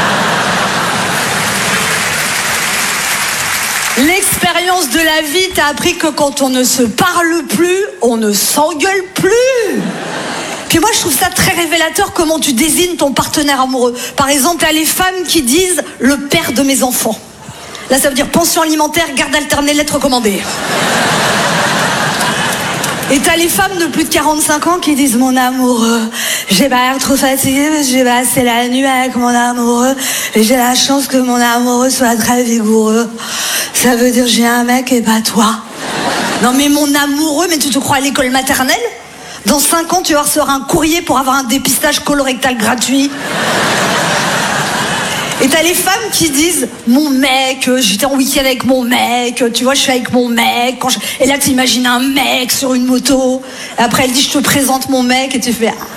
L'expérience de la vie t'a appris que quand on ne se parle plus, on ne s'engueule plus. Puis moi, je trouve ça très révélateur comment tu désignes ton partenaire amoureux. Par exemple, t'as les femmes qui disent « le père de mes enfants ». Là, ça veut dire pension alimentaire, garde alternée, lettre recommandée. Et t'as les femmes de plus de 45 ans qui disent « mon amoureux, j'ai pas l'air trop fatiguée parce que j'ai passé la nuit avec mon amoureux et j'ai la chance que mon amoureux soit très vigoureux. Ça veut dire j'ai un mec et pas toi. » Non mais mon amoureux, mais tu te crois à l'école maternelle? Dans 5 ans, tu vas recevoir un courrier pour avoir un dépistage colorectal gratuit. Et t'as les femmes qui disent « mon mec, j'étais en week-end avec mon mec, tu vois, je suis avec mon mec. » Et là, t'imagines un mec sur une moto. Et après, elle dit « je te présente mon mec. » Et tu fais « ah. »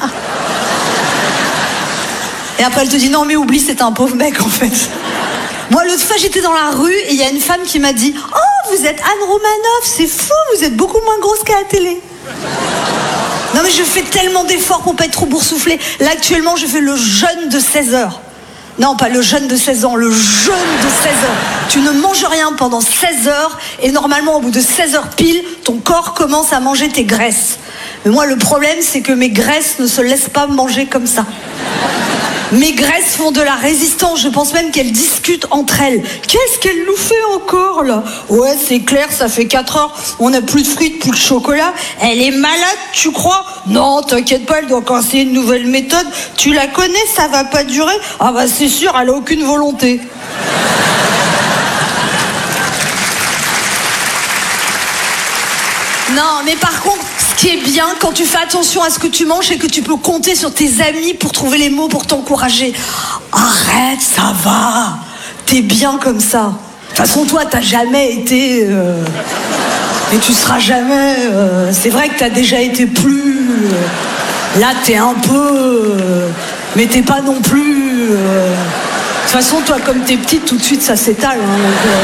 Et après, elle te dit « non, mais oublie, c'est un pauvre mec, en fait. » Moi, l'autre fois, j'étais dans la rue et il y a une femme qui m'a dit « oh, vous êtes Anne Romanoff, c'est fou, vous êtes beaucoup moins grosse qu'à la télé. » Non, mais je fais tellement d'efforts pour pas être trop boursouflée. Là, actuellement, je fais le jeûne de 16 heures. Non, pas le jeûne de 16 ans, le jeûne de 16 heures. Tu ne manges rien pendant 16 heures et normalement, au bout de 16 heures pile, ton corps commence à manger tes graisses. Mais moi, le problème, c'est que mes graisses ne se laissent pas manger comme ça. Mes graisses font de la résistance, je pense même qu'elles discutent entre elles. Qu'est-ce qu'elle nous fait encore, là? Ouais, c'est clair, ça fait 4 heures, on n'a plus de frites, plus de chocolat. Elle est malade, tu crois? Non, t'inquiète pas, elle doit encore essayer une nouvelle méthode. Tu la connais, ça va pas durer? Ah bah c'est sûr, elle a aucune volonté. Non, mais par contre, ce qui est bien, quand tu fais attention à ce que tu manges, c'est que tu peux compter sur tes amis pour trouver les mots pour t'encourager. Arrête, ça va. T'es bien comme ça. De toute façon, toi, t'as jamais été... Et tu seras jamais... C'est vrai que t'as déjà été plus... Là, t'es un peu... Mais t'es pas non plus... De toute façon, toi, comme t'es petite, tout de suite, ça s'étale. Hein, donc,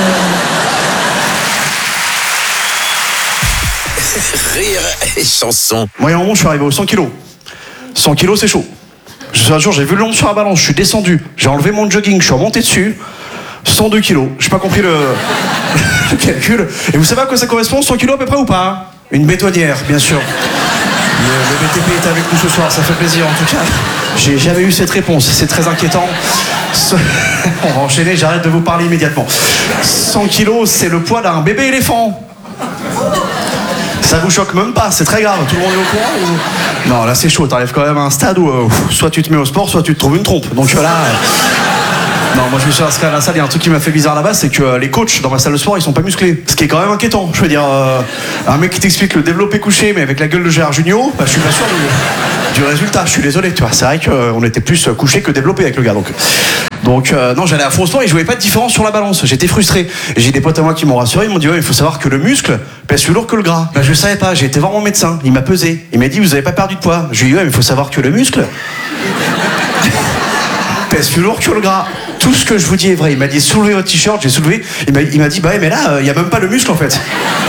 Rire et chanson. Moi, il y a un moment, je suis arrivé aux 100 kilos. 100 kilos, c'est chaud. Un jour, j'ai vu le nombre sur la balance, je suis descendu, j'ai enlevé mon jogging, je suis remonté dessus. 102 kilos. J'ai pas compris le calcul. Et vous savez à quoi ça correspond, 100 kilos à peu près ou pas? Une bétonnière, bien sûr. Le BTP est avec nous ce soir, ça fait plaisir en tout cas. J'ai jamais eu cette réponse, c'est très inquiétant. On va enchaîner, j'arrête de vous parler immédiatement. 100 kilos, c'est le poids d'un bébé éléphant. Ça vous choque même pas, c'est très grave, tout le monde est au courant ou... Non, là c'est chaud, t'arrives quand même à un stade où soit tu te mets au sport, soit tu te trouves une trompe. Donc là... Non, moi je me suis inscrit à la salle, il y a un truc qui m'a fait bizarre là-bas, c'est que les coachs dans ma salle de sport, ils sont pas musclés. Ce qui est quand même inquiétant. Je veux dire, un mec qui t'explique le développé couché, mais avec la gueule de Gérard Jugnot, bah, je suis pas sûr du résultat. Je suis désolé, tu vois. C'est vrai qu'on était plus couché que développé avec le gars. Donc non, j'allais à fond au sport et je voyais pas de différence sur la balance. J'étais frustré. Et j'ai des potes à moi qui m'ont rassuré, ils m'ont dit ouais, il faut savoir que le muscle pèse plus lourd que le gras. Bah, je savais pas, j'ai été voir mon médecin, il m'a pesé. Il m'a dit vous avez pas perdu de poids. Je lui ai dit ouais, mais il faut savoir que le muscle pèse plus lourd que le gras. Tout ce que je vous dis est vrai. Il m'a dit soulevez votre t-shirt, j'ai soulevé. Il m'a dit bah ouais, mais là, il y a même pas le muscle en fait.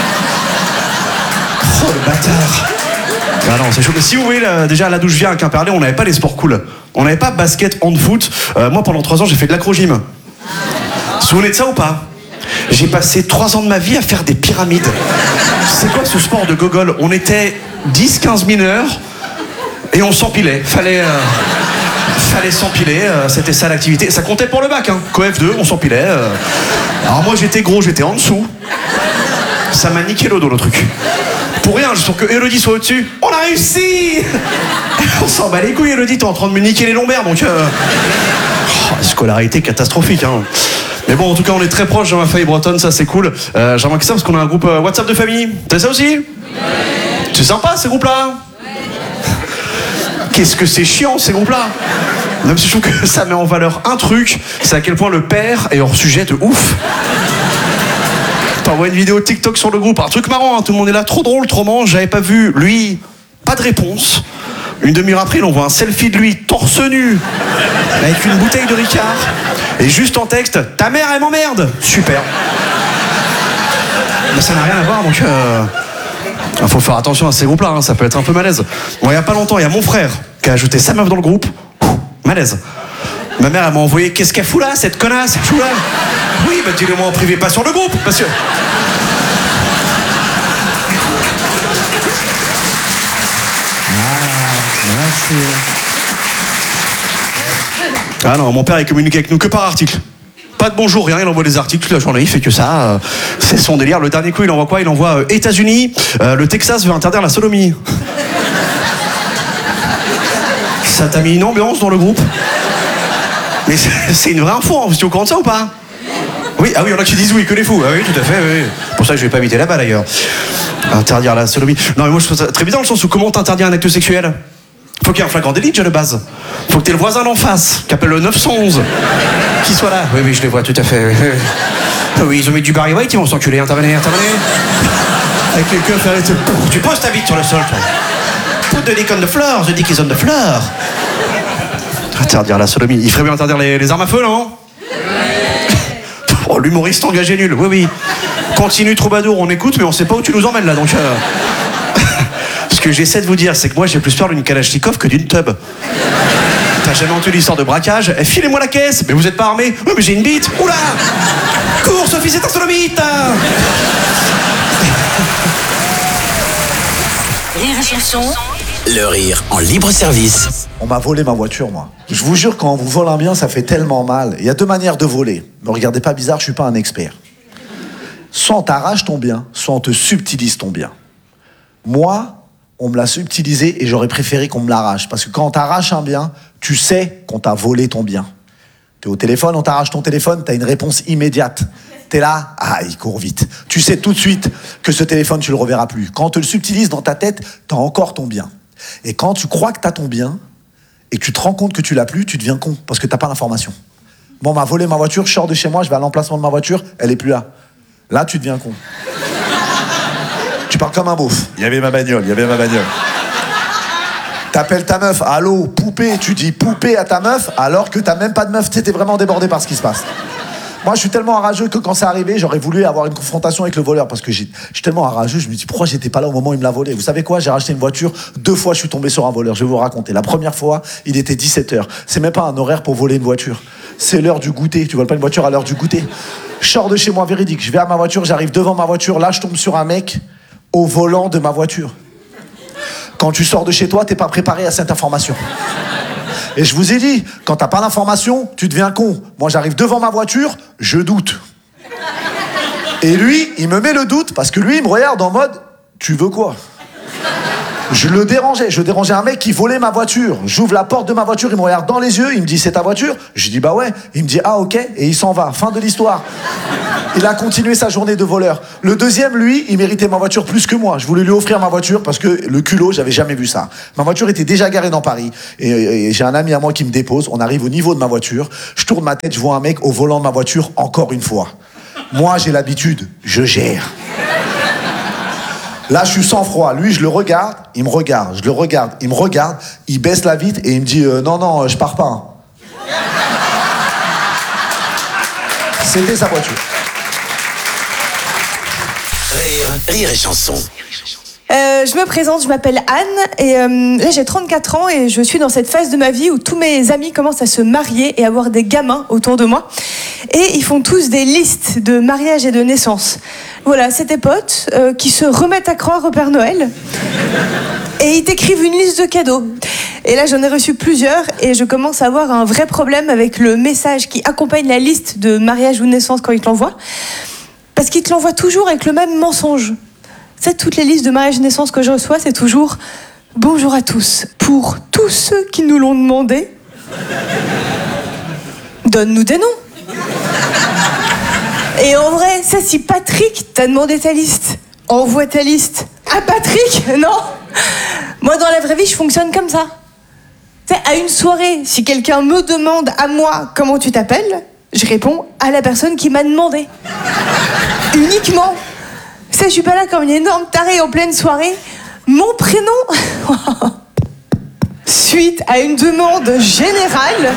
Oh le bâtard. Ah non, c'est chaud. Mais si vous voyez, déjà là d'où je viens à Quimperlé, on n'avait pas les sports cool. On n'avait pas basket, hand-foot. Moi pendant 3 ans j'ai fait de l'acro-gym. Vous vous souvenez de ça ou pas? J'ai passé 3 ans de ma vie à faire des pyramides. C'est quoi ce sport de gogol? On était 10-15 mineurs et on s'empilait. Fallait s'empiler, c'était ça l'activité. Ça comptait pour le bac, hein. Coef 2, on s'empilait. Alors moi j'étais gros, j'étais en dessous. Ça m'a niqué le dos le truc. Pour rien, juste pour que Elodie soit au-dessus. On a réussi. On s'en bat les couilles, Elodie, t'es en train de me niquer les lombaires, donc... scolarité catastrophique, hein. Mais bon, en tout cas, on est très proches dans ma famille bretonne, ça c'est cool. J'ai remarqué ça parce qu'on a un groupe WhatsApp de famille. T'as ça aussi? Ouais. C'est sympa ces groupes-là? Qu'est-ce que c'est chiant ces groupes-là. Même si je trouve que ça met en valeur un truc, c'est à quel point le père est hors sujet de ouf. T'envoies une vidéo TikTok sur le groupe, un truc marrant, hein, tout le monde est là, trop drôle, trop marrant, j'avais pas vu, lui, pas de réponse. Une demi-heure après, on voit un selfie de lui, torse nu, avec une bouteille de Ricard, et juste en texte, ta mère elle m'emmerde. Super. Mais ça n'a rien à voir, donc... faut faire attention à ces groupes-là, hein, ça peut être un peu malaise. Bon, il y a pas longtemps, il y a mon frère qui a ajouté sa meuf dans le groupe. Malaise. Ma mère, elle m'a envoyé, qu'est-ce qu'elle fout là, cette connasse, elle fout là? Oui, bah dis-le moi en privé, pas sur le groupe, parce que... Merci. Ah non, mon père, il communique avec nous que par article. Pas de bonjour, rien, il envoie des articles toute la journée, il fait que ça. C'est son délire. Le dernier coup, il envoie quoi? Il envoie États-Unis, le Texas veut interdire la sodomie. Ça t'a mis une ambiance dans le groupe? Mais c'est une vraie info, hein. Vous êtes au courant de ça ou pas? Oui, ah oui, il y en a qui disent oui, que les fous. Ah oui, tout à fait, oui. Pour ça que je vais pas habiter là-bas d'ailleurs. Interdire la sodomie. Non, mais moi je trouve ça très bizarre dans le sens où comment t'interdire un acte sexuel? Faut qu'il y ait un flagrant délit déjà de base. Faut que t'aies le voisin d'en face, qui appelle le 911, qui soit là. Oui, oui, je les vois tout à fait. Oui, ils ont mis du Barry White, ils vont s'enculer. Intervenez. Avec les keufs, tu poses ta bite sur le sol, toi. Put the dick on the floor, the dick is on the floor. Interdire la sodomie. Il ferait bien interdire les armes à feu, non? Oh, l'humoriste engagé nul, oui, oui. Continue, troubadour, on écoute, mais on sait pas où tu nous emmènes là, donc... Ce que j'essaie de vous dire, c'est que moi j'ai plus peur d'une Kalachnikov que d'une tub. T'as jamais entendu l'histoire de braquage? Filez-moi la caisse. Mais vous êtes pas armé? Oui, mais j'ai une bite. Oula! Cours, Sophie, c'est un sodomite! Rire et chanson. Le rire en libre service. On m'a volé ma voiture, moi. Je vous jure, quand on vous vole un bien, ça fait tellement mal. Il y a 2 manières de voler. Me regardez pas bizarre, je suis pas un expert. Soit on t'arrache ton bien, soit on te subtilise ton bien. Moi, on me l'a subtilisé et j'aurais préféré qu'on me l'arrache. Parce que quand on t'arrache un bien, tu sais qu'on t'a volé ton bien. T'es au téléphone, on t'arrache ton téléphone, t'as une réponse immédiate. T'es là, il court vite. Tu sais tout de suite que ce téléphone, tu le reverras plus. Quand on te le subtilise dans ta tête, t'as encore ton bien. Et quand tu crois que t'as ton bien et que tu te rends compte que tu l'as plus, tu deviens con parce que t'as pas l'information. Bon, on m'a volé ma voiture, je sors de chez moi, je vais à l'emplacement de ma voiture, elle est plus là. Là, tu deviens con. Tu parles comme un beauf. Il y avait ma bagnole. T'appelles ta meuf, allô, poupée, tu dis poupée à ta meuf, alors que t'as même pas de meuf, t'étais vraiment débordé par ce qui se passe. Moi, je suis tellement enrageux que quand c'est arrivé, j'aurais voulu avoir une confrontation avec le voleur, parce que je suis tellement enrageux, je me dis pourquoi j'étais pas là au moment où il me l'a volé. Vous savez quoi? J'ai racheté une voiture, 2 fois je suis tombé sur un voleur, je vais vous raconter. La première fois, il était 17h. C'est même pas un horaire pour voler une voiture. C'est l'heure du goûter. Tu voles pas une voiture à l'heure du goûter. Je sors de chez moi, véridique. Je vais à ma voiture, j'arrive devant ma voiture, là je tombe sur un mec au volant de ma voiture. Quand tu sors de chez toi, t'es pas préparé à cette information. Et je vous ai dit, quand t'as pas d'information, tu deviens con. Moi, j'arrive devant ma voiture, je doute. Et lui, il me met le doute parce que lui, il me regarde en mode, Tu veux quoi? Je dérangeais un mec qui volait ma voiture. J'ouvre la porte de ma voiture, il me regarde dans les yeux, il me dit c'est ta voiture? Je dis bah ouais. Il me dit ah ok, et il s'en va. Fin de l'histoire. Il a continué sa journée de voleur. Le deuxième, lui, il méritait ma voiture plus que moi. Je voulais lui offrir ma voiture parce que le culot, j'avais jamais vu ça. Ma voiture était déjà garée dans Paris. Et j'ai un ami à moi qui me dépose. On arrive au niveau de ma voiture. Je tourne ma tête, je vois un mec au volant de ma voiture encore une fois. Moi, j'ai l'habitude, je gère. Là, je suis sans froid. Lui, je le regarde, il me regarde. Je le regarde, il me regarde. Il baisse la vitre et il me dit non, je pars pas. Hein. C'était sa voiture. Rire et chanson. Je me présente, je m'appelle Anne et là j'ai 34 ans et je suis dans cette phase de ma vie où tous mes amis commencent à se marier et avoir des gamins autour de moi et ils font tous des listes de mariage et de naissance. Voilà, c'est des potes qui se remettent à croire au Père Noël et ils t'écrivent une liste de cadeaux. Et là j'en ai reçu plusieurs et je commence à avoir un vrai problème avec le message qui accompagne la liste de mariage ou de naissance quand ils te l'envoient parce qu'ils te l'envoient toujours avec le même mensonge. C'est toutes les listes de mariage et naissance que je reçois, c'est toujours « Bonjour à tous. Pour tous ceux qui nous l'ont demandé, donne-nous des noms. » Et en vrai, ça, si Patrick t'a demandé ta liste, envoie ta liste à Patrick, non. Moi, dans la vraie vie, je fonctionne comme ça. Tu sais, à une soirée, si quelqu'un me demande à moi comment tu t'appelles, je réponds à la personne qui m'a demandé. Uniquement. Je suis pas là comme une énorme tarée en pleine soirée. Mon prénom, suite à une demande générale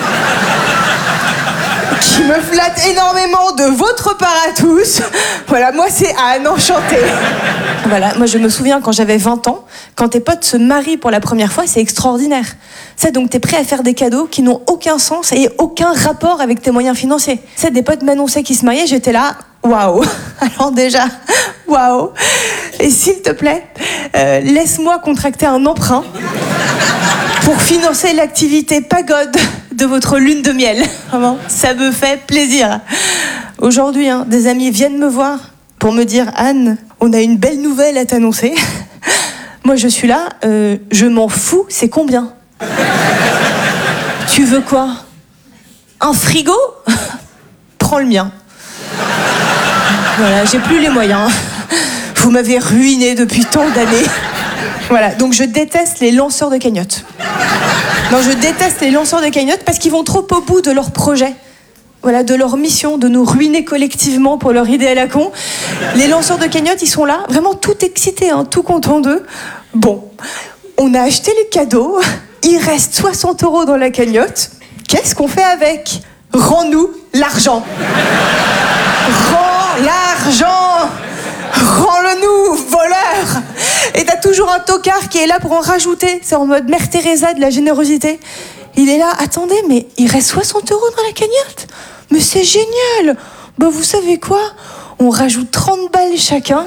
qui me flatte énormément de votre part à tous. Voilà, moi c'est Anne, enchantée. Voilà, moi je me souviens quand j'avais 20 ans, quand tes potes se marient pour la première fois, c'est extraordinaire. C'est donc t'es prêt à faire des cadeaux qui n'ont aucun sens et aucun rapport avec tes moyens financiers. C'est des potes m'annonçaient qu'ils se mariaient, j'étais là, waouh. Alors déjà, waouh. Et s'il te plaît, laisse-moi contracter un emprunt pour financer l'activité pagode de votre lune de miel. Vraiment, ça me fait plaisir. Aujourd'hui, des amis viennent me voir pour me dire « Anne, on a une belle nouvelle à t'annoncer. » Moi, je suis là, je m'en fous, c'est combien? Tu veux quoi? Un frigo? Prends le mien. Voilà, j'ai plus les moyens. Vous m'avez ruiné depuis tant d'années. Voilà, donc je déteste les lanceurs de cagnottes. Non, je déteste les lanceurs de cagnottes parce qu'ils vont trop au bout de leur projet. Voilà, de leur mission, de nous ruiner collectivement pour leur idée à la con. Les lanceurs de cagnottes, ils sont là, vraiment tout excités, tout contents d'eux. Bon, on a acheté les cadeaux, il reste 60 € dans la cagnotte. Qu'est-ce qu'on fait avec? Rends-nous l'argent. Rends l'argent. Rends-le-nous, voleur. Et t'as toujours un tocard qui est là pour en rajouter. C'est en mode Mère Teresa de la générosité. Il est là, attendez, mais il reste 60 € dans la cagnotte? Mais c'est génial. Bah vous savez quoi? On rajoute 30 balles chacun.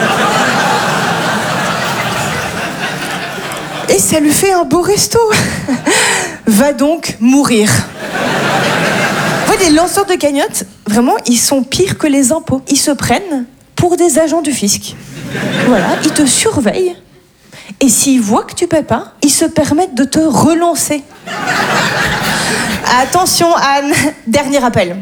Et ça lui fait un beau resto. Va donc mourir. En fait, les lanceurs de cagnottes, vraiment, ils sont pires que les impôts. Ils se prennent pour des agents du fisc. Voilà, ils te surveillent. Et s'ils voient que tu paies pas, ils se permettent de te relancer. Attention Anne, dernier appel.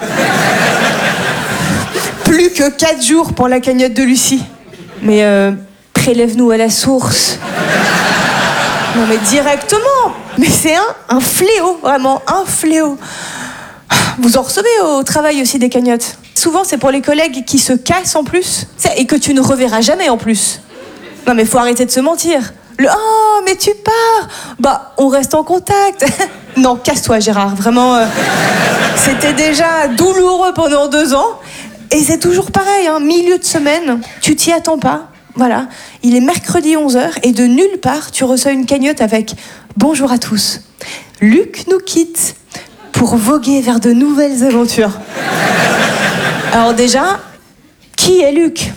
Plus que 4 jours pour la cagnotte de Lucie. Mais prélève-nous à la source. Non mais directement. Mais c'est un fléau, vraiment, un fléau. Vous en recevez au travail aussi des cagnottes? Souvent c'est pour les collègues qui se cassent en plus. Et que tu ne reverras jamais en plus. Non mais faut arrêter de se mentir. Oh mais tu pars. Bah on reste en contact. Non, casse-toi Gérard, vraiment. C'était déjà douloureux pendant 2 ans. Et c'est toujours pareil, milieu de semaine, tu t'y attends pas. Voilà, il est mercredi 11h et de nulle part tu reçois une cagnotte avec « Bonjour à tous, Luc nous quitte pour voguer vers de nouvelles aventures. » Alors déjà, qui est Luc?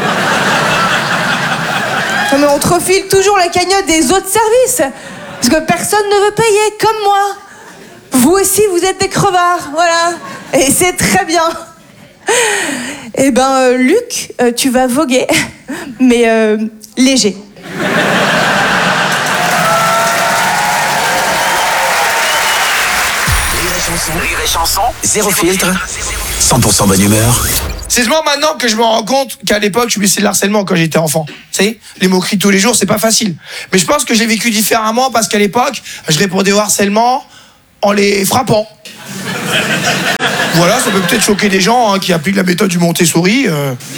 Non mais on te refile toujours la cagnotte des autres services. Parce que personne ne veut payer, comme moi. Vous aussi, vous êtes des crevards, voilà. Et c'est très bien. Eh ben, Luc, tu vas voguer. Mais léger. Rire et chanson, zéro filtre, 100% bonne humeur. C'est seulement maintenant que je me rends compte qu'à l'époque, je subissais le harcèlement quand j'étais enfant. Tu sais, les moqueries tous les jours, c'est pas facile. Mais je pense que je l'ai vécu différemment parce qu'à l'époque, je répondais au harcèlement en les frappant. Voilà, ça peut peut-être choquer des gens qui appliquent la méthode du Montessori.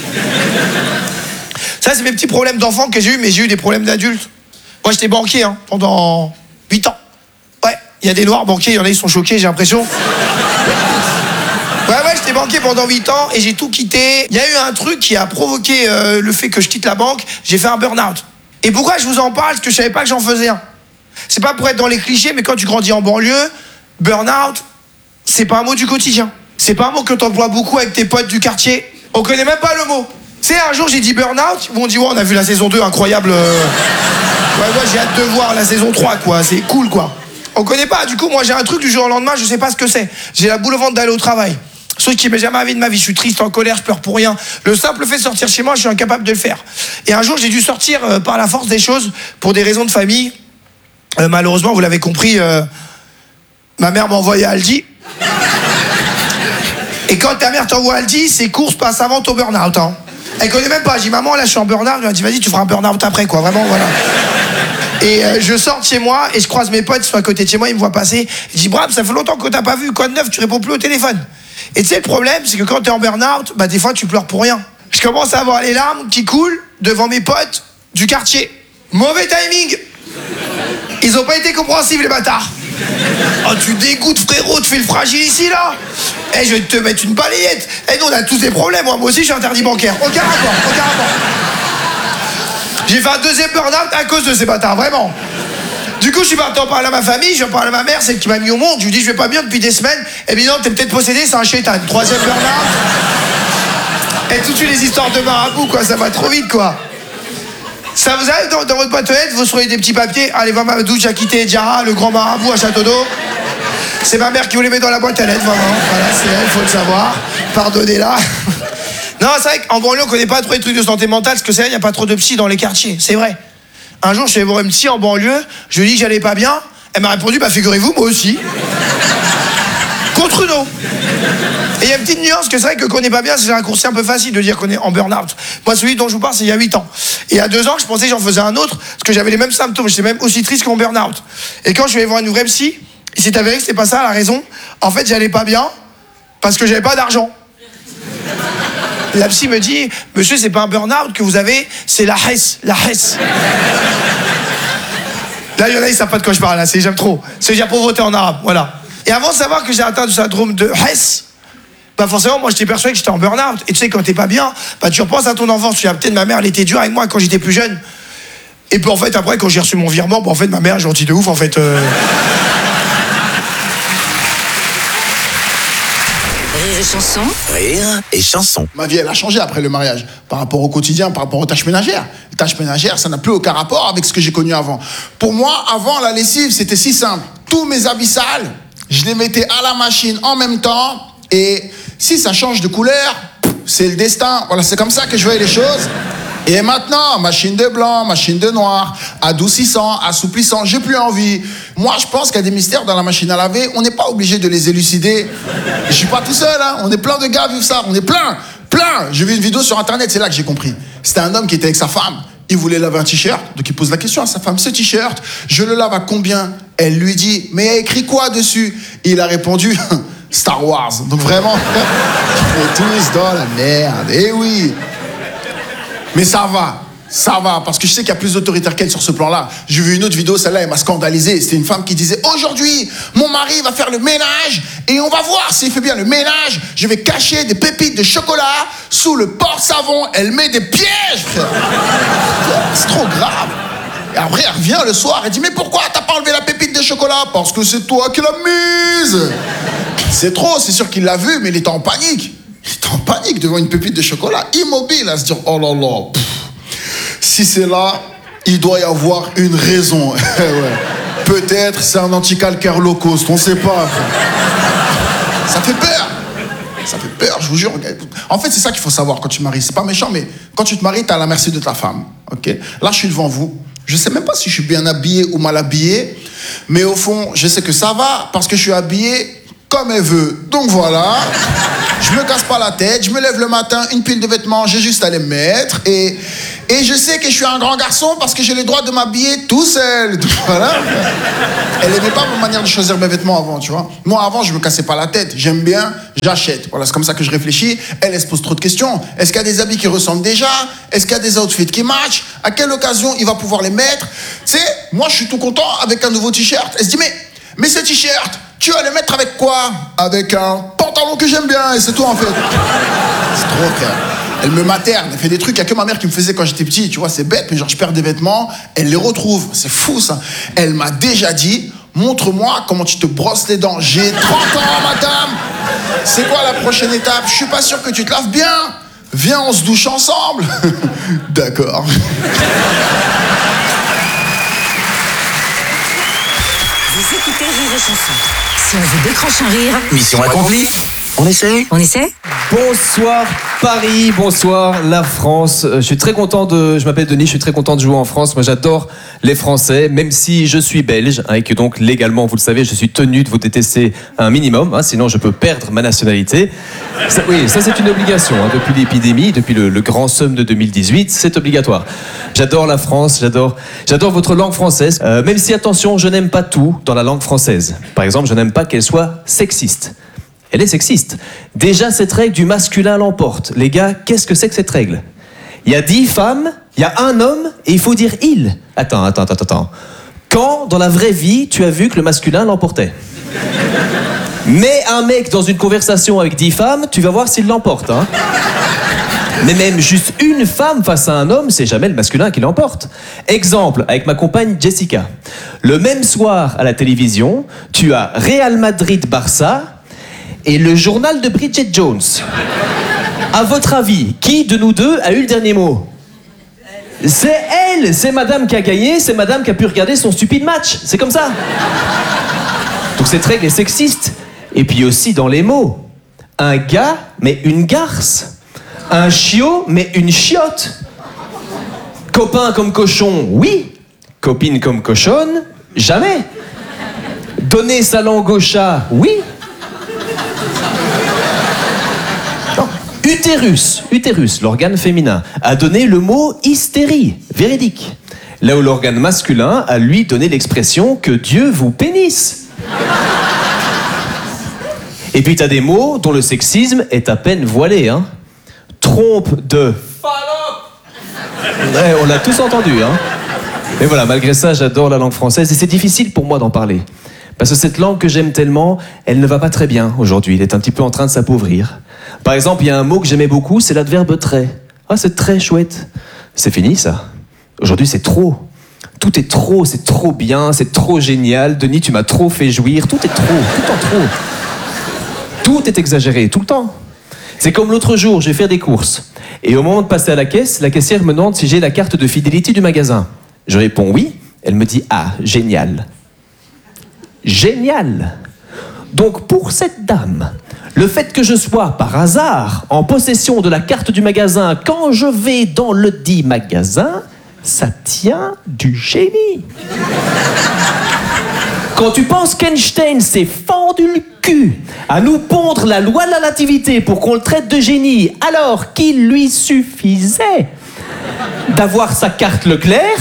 Ça, c'est mes petits problèmes d'enfant que j'ai eu, mais j'ai eu des problèmes d'adultes. Moi, j'étais banquier pendant 8 ans. Ouais, il y a des noirs banquiers, il y en a, ils sont choqués, j'ai l'impression. Ouais, j'étais banquier pendant 8 ans et j'ai tout quitté. Il y a eu un truc qui a provoqué le fait que je quitte la banque. J'ai fait un burn-out. Et pourquoi je vous en parle? Parce que je savais pas que j'en faisais un. C'est pas pour être dans les clichés, mais quand tu grandis en banlieue, burn-out, c'est pas un mot du quotidien. C'est pas un mot que t'emploies beaucoup avec tes potes du quartier. On connaît même pas le mot. Tu sais, un jour j'ai dit burn-out, ils m'ont dit ouais, on a vu la saison 2, incroyable. Ouais, moi j'ai hâte de voir la saison 3, quoi. C'est cool, quoi. On connaît pas, du coup, moi j'ai un truc du jour au lendemain, je sais pas ce que c'est. J'ai la boule au ventre d'aller au travail. Truc qui m'est jamais arrivé de ma vie, je suis triste, en colère, je pleure pour rien. Le simple fait de sortir chez moi, je suis incapable de le faire. Et un jour, j'ai dû sortir par la force des choses pour des raisons de famille. Malheureusement, vous l'avez compris, ma mère m'a envoyé à Aldi. Et quand ta mère t'envoie à Aldi, ses courses passent avant ton burn-out. Elle connaît même pas. Je dis maman, là je suis en burn-out. Elle m'a dit vas-y, tu feras un burn-out après, quoi. Vraiment, voilà. Et je sors de chez moi et je croise mes potes qui sont à côté de chez moi, ils me voient passer. Je dis Bram, ça fait longtemps que t'as pas vu. Quoi de neuf, tu réponds plus au téléphone. Et tu sais, le problème, c'est que quand t'es en burn-out, bah des fois tu pleures pour rien. Je commence à avoir les larmes qui coulent devant mes potes du quartier. Mauvais timing. Ils ont pas été compréhensifs, les bâtards. Oh, tu dégoûtes, frérot, tu fais le fragile ici, là. Eh, je vais te mettre une balayette. Eh, nous, on a tous des problèmes. Moi aussi, je suis interdit bancaire. Aucun rapport. J'ai fait un deuxième burn-out à cause de ces bâtards, vraiment. Du coup, je suis parti en parler à ma famille, je vais en parler à ma mère, celle qui m'a mis au monde. Je lui dis, je vais pas bien depuis des semaines. Eh bien, non, t'es peut-être possédé, c'est un chétan. Troisième burn-out. Et tout de suite, les histoires de marabout, quoi. Ça va trop vite, quoi. Ça vous arrive dans votre boîte aux lettres, vous recevez des petits papiers. Allez, voir Mamadou, j'ai quitté Diarra, le grand marabout à Château d'Eau. C'est ma mère qui vous les met dans la boîte à lettres, vraiment. Voilà, c'est elle, faut le savoir. Pardonnez-la. Non, c'est vrai qu'en banlieue, on connaît pas trop les trucs de santé mentale, parce que c'est vrai, il n'y a pas trop de psy dans les quartiers. C'est vrai. Un jour, je suis allé voir une psy en banlieue, je lui ai dit que j'allais pas bien. Elle m'a répondu, bah figurez-vous, moi aussi. Contre nous. Et il y a une petite nuance que c'est vrai que qu'on n'est pas bien, c'est un raccourci un peu facile de dire qu'on est en burn-out. Moi, celui dont je vous parle, c'est il y a 8 ans. Et il y a 2 ans, je pensais que j'en faisais un autre, parce que j'avais les mêmes symptômes, j'étais même aussi triste qu'en burn-out. Et quand je suis allé voir une vraie psy, il s'est avéré que c'était pas ça la raison. En fait, j'allais pas bien, parce que j'avais pas d'argent. La psy me dit, monsieur, c'est pas un burn-out que vous avez, c'est la hesse, la hesse. Là, il y en a, ils savent pas de quoi je parle, là, j'aime trop. C'est la pauvreté en arabe, voilà. Et avant de savoir que j'ai atteint du syndrome de Hess, bah forcément, moi, j'étais persuadé que j'étais en burn-out. Et tu sais, quand t'es pas bien, bah tu repenses à ton enfance. Tu dis, peut-être ma mère, elle était dure avec moi quand j'étais plus jeune. Et puis en fait, après, quand j'ai reçu mon virement, bah en fait, ma mère est gentille de ouf, en fait. Rire et chanson. Rire et chanson. Ma vie, elle a changé après le mariage. Par rapport au quotidien, par rapport aux tâches ménagères. Les tâches ménagères, ça n'a plus aucun rapport avec ce que j'ai connu avant. Pour moi, avant, la lessive, c'était si simple. Tous mes habits sales, je les mettais à la machine en même temps. Et si ça change de couleur, c'est le destin. Voilà, c'est comme ça que je voyais les choses. Et maintenant, machine de blanc, machine de noir, adoucissant, assouplissant, j'ai plus envie. Moi, je pense qu'il y a des mystères dans la machine à laver. On n'est pas obligé de les élucider. Je suis pas tout seul, hein. On est plein de gars à vivre ça. On est plein. J'ai vu une vidéo sur Internet, c'est là que j'ai compris. C'était un homme qui était avec sa femme. Il voulait laver un t-shirt, donc il pose la question à sa femme, ce t-shirt, je le lave à combien? Elle lui dit, mais il y a écrit quoi dessus? Il a répondu, Star Wars. Donc vraiment, on est tous dans la merde. Eh oui. Mais ça va, parce que je sais qu'il y a plus d'autoritaire qu'elle sur ce plan-là. J'ai vu une autre vidéo, celle-là, elle m'a scandalisé. C'était une femme qui disait, aujourd'hui, mon mari va faire le ménage et on va voir s'il fait bien le ménage. Je vais cacher des pépites de chocolat sous le porte-savon. Elle met des pièges, frère. C'est trop grave. Et après, elle revient le soir et dit, mais pourquoi t'as pas enlevé la pépite de chocolat? Parce que c'est toi qui l'as mise. C'est trop, c'est sûr qu'il l'a vu, mais il était en panique. Il était en panique devant une pépite de chocolat, immobile, à se dire, oh là là, si c'est là, il doit y avoir une raison. Ouais. Peut-être c'est un anticalcaire low cost, on sait pas. Ça fait peur. Ça fait peur, je vous jure. En fait, c'est ça qu'il faut savoir quand tu te maries. C'est pas méchant, mais quand tu te maries, t'es à la merci de ta femme. Ok. Là, je suis devant vous. Je sais même pas si je suis bien habillé ou mal habillé, mais au fond, je sais que ça va parce que je suis habillé comme elle veut. Donc voilà, je me casse pas la tête, je me lève le matin, une pile de vêtements, j'ai juste à les mettre et je sais que je suis un grand garçon parce que j'ai le droit de m'habiller tout seul. Donc voilà. Elle aimait pas ma manière de choisir mes vêtements avant, tu vois. Moi avant, je me cassais pas la tête, j'aime bien, j'achète. Voilà, c'est comme ça que je réfléchis. Elle se pose trop de questions. Est-ce qu'il y a des habits qui ressemblent déjà? Est-ce qu'il y a des outfits qui matchent? À quelle occasion il va pouvoir les mettre? Tu sais, moi je suis tout content avec un nouveau t-shirt. Elle se dit mais ce t-shirt, tu vas le mettre avec quoi? Avec un pantalon que j'aime bien, et c'est tout en fait. C'est trop frère. Elle me materne, elle fait des trucs, il n'y a que ma mère qui me faisait quand j'étais petit, tu vois, c'est bête, mais genre je perds des vêtements, elle les retrouve, c'est fou ça. Elle m'a déjà dit, montre-moi comment tu te brosses les dents. J'ai 30 ans, madame. C'est quoi la prochaine étape? Je suis pas sûr que tu te laves bien. Viens, on se douche ensemble. D'accord. Vous écoutez Rire et Chanson. Si on vous décroche un rire... Mission accomplie. On essaie? On essaie? Bonsoir Paris, bonsoir la France. Je suis très content je m'appelle Denis, je suis très content de jouer en France. Moi j'adore les Français, même si je suis belge, et que donc légalement, vous le savez, je suis tenu de vous détester un minimum, sinon je peux perdre ma nationalité. Ça c'est une obligation, depuis l'épidémie, depuis le grand somme de 2018, c'est obligatoire. J'adore la France, j'adore votre langue française, même si attention, je n'aime pas tout dans la langue française. Par exemple, je n'aime pas qu'elle soit sexiste. Elle est sexiste. Déjà, cette règle du masculin l'emporte. Les gars, qu'est-ce que c'est que cette règle? Il y a 10 femmes, il y a un homme, et il faut dire « il ». Attends. Quand, dans la vraie vie, tu as vu que le masculin l'emportait? Mets un mec dans une conversation avec 10 femmes, tu vas voir s'il l'emporte. Mais même juste une femme face à un homme, c'est jamais le masculin qui l'emporte. Exemple, avec ma compagne Jessica. Le même soir, à la télévision, tu as Real Madrid-Barça, et le journal de Bridget Jones. À votre avis, qui de nous deux a eu le dernier mot? C'est elle, c'est madame qui a gagné, c'est madame qui a pu regarder son stupide match. C'est comme ça. Donc cette règle est sexiste. Et puis aussi dans les mots. Un gars, mais une garce. Un chiot, mais une chiotte. Copain comme cochon, oui. Copine comme cochonne, jamais. Donner sa langue au chat, oui. Utérus, l'organe féminin, a donné le mot hystérie, véridique. Là où l'organe masculin a lui donné l'expression que Dieu vous pénisse. Et puis t'as des mots dont le sexisme est à peine voilé, Trompe de Ouais, on l'a tous entendu, Mais voilà, malgré ça, j'adore la langue française et c'est difficile pour moi d'en parler. Parce que cette langue que j'aime tellement, elle ne va pas très bien aujourd'hui. Elle est un petit peu en train de s'appauvrir. Par exemple, il y a un mot que j'aimais beaucoup, c'est l'adverbe très. Ah, c'est très chouette. C'est fini, ça. Aujourd'hui, c'est trop. Tout est trop, c'est trop bien, c'est trop génial. Denis, tu m'as trop fait jouir. Tout est trop, tout le temps trop. Tout est exagéré, tout le temps. C'est comme l'autre jour, je vais faire des courses. Et au moment de passer à la caisse, la caissière me demande si j'ai la carte de fidélité du magasin. Je réponds oui. Elle me dit « Ah, génial ». Génial. Donc pour cette dame, le fait que je sois par hasard en possession de la carte du magasin quand je vais dans le dit magasin, ça tient du génie. Quand tu penses qu'Einstein s'est fendu le cul à nous pondre la loi de la relativité pour qu'on le traite de génie, alors qu'il lui suffisait d'avoir sa carte Leclerc,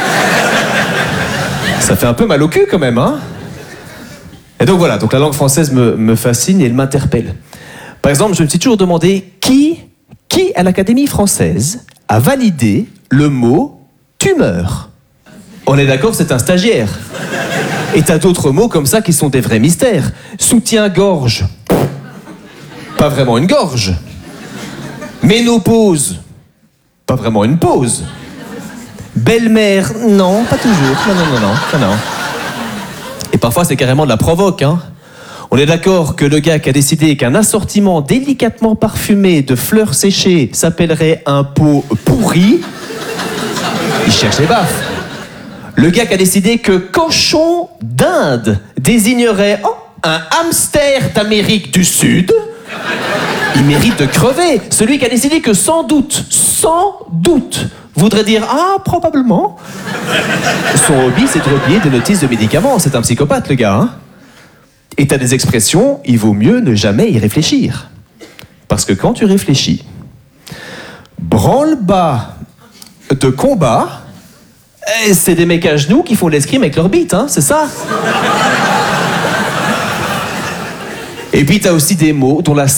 ça fait un peu mal au cul quand même, Et donc voilà, donc la langue française me fascine et elle m'interpelle. Par exemple, je me suis toujours demandé qui à l'Académie française a validé le mot tumeur. On est d'accord, c'est un stagiaire. Et t'as d'autres mots comme ça qui sont des vrais mystères. Soutien-gorge. Pas vraiment une gorge. Ménopause. Pas vraiment une pause. Belle-mère. Non, pas toujours. Non. Et parfois, c'est carrément de la provoque, On est d'accord que le gars qui a décidé qu'un assortiment délicatement parfumé de fleurs séchées s'appellerait un pot pourri, il cherche les baffes. Le gars qui a décidé que cochon d'Inde désignerait un hamster d'Amérique du Sud, Il mérite de crever. Celui qui a décidé que sans doute, voudrait dire ah, probablement. Son hobby, c'est de replier des notices de médicaments. C'est un psychopathe, le gars. Hein. Et t'as des expressions, il vaut mieux ne jamais y réfléchir. Parce que quand tu réfléchis, branle-bas de combat, c'est des mecs à genoux qui font l'escrime avec leur bite, hein, c'est ça. Et puis t'as aussi des mots dont la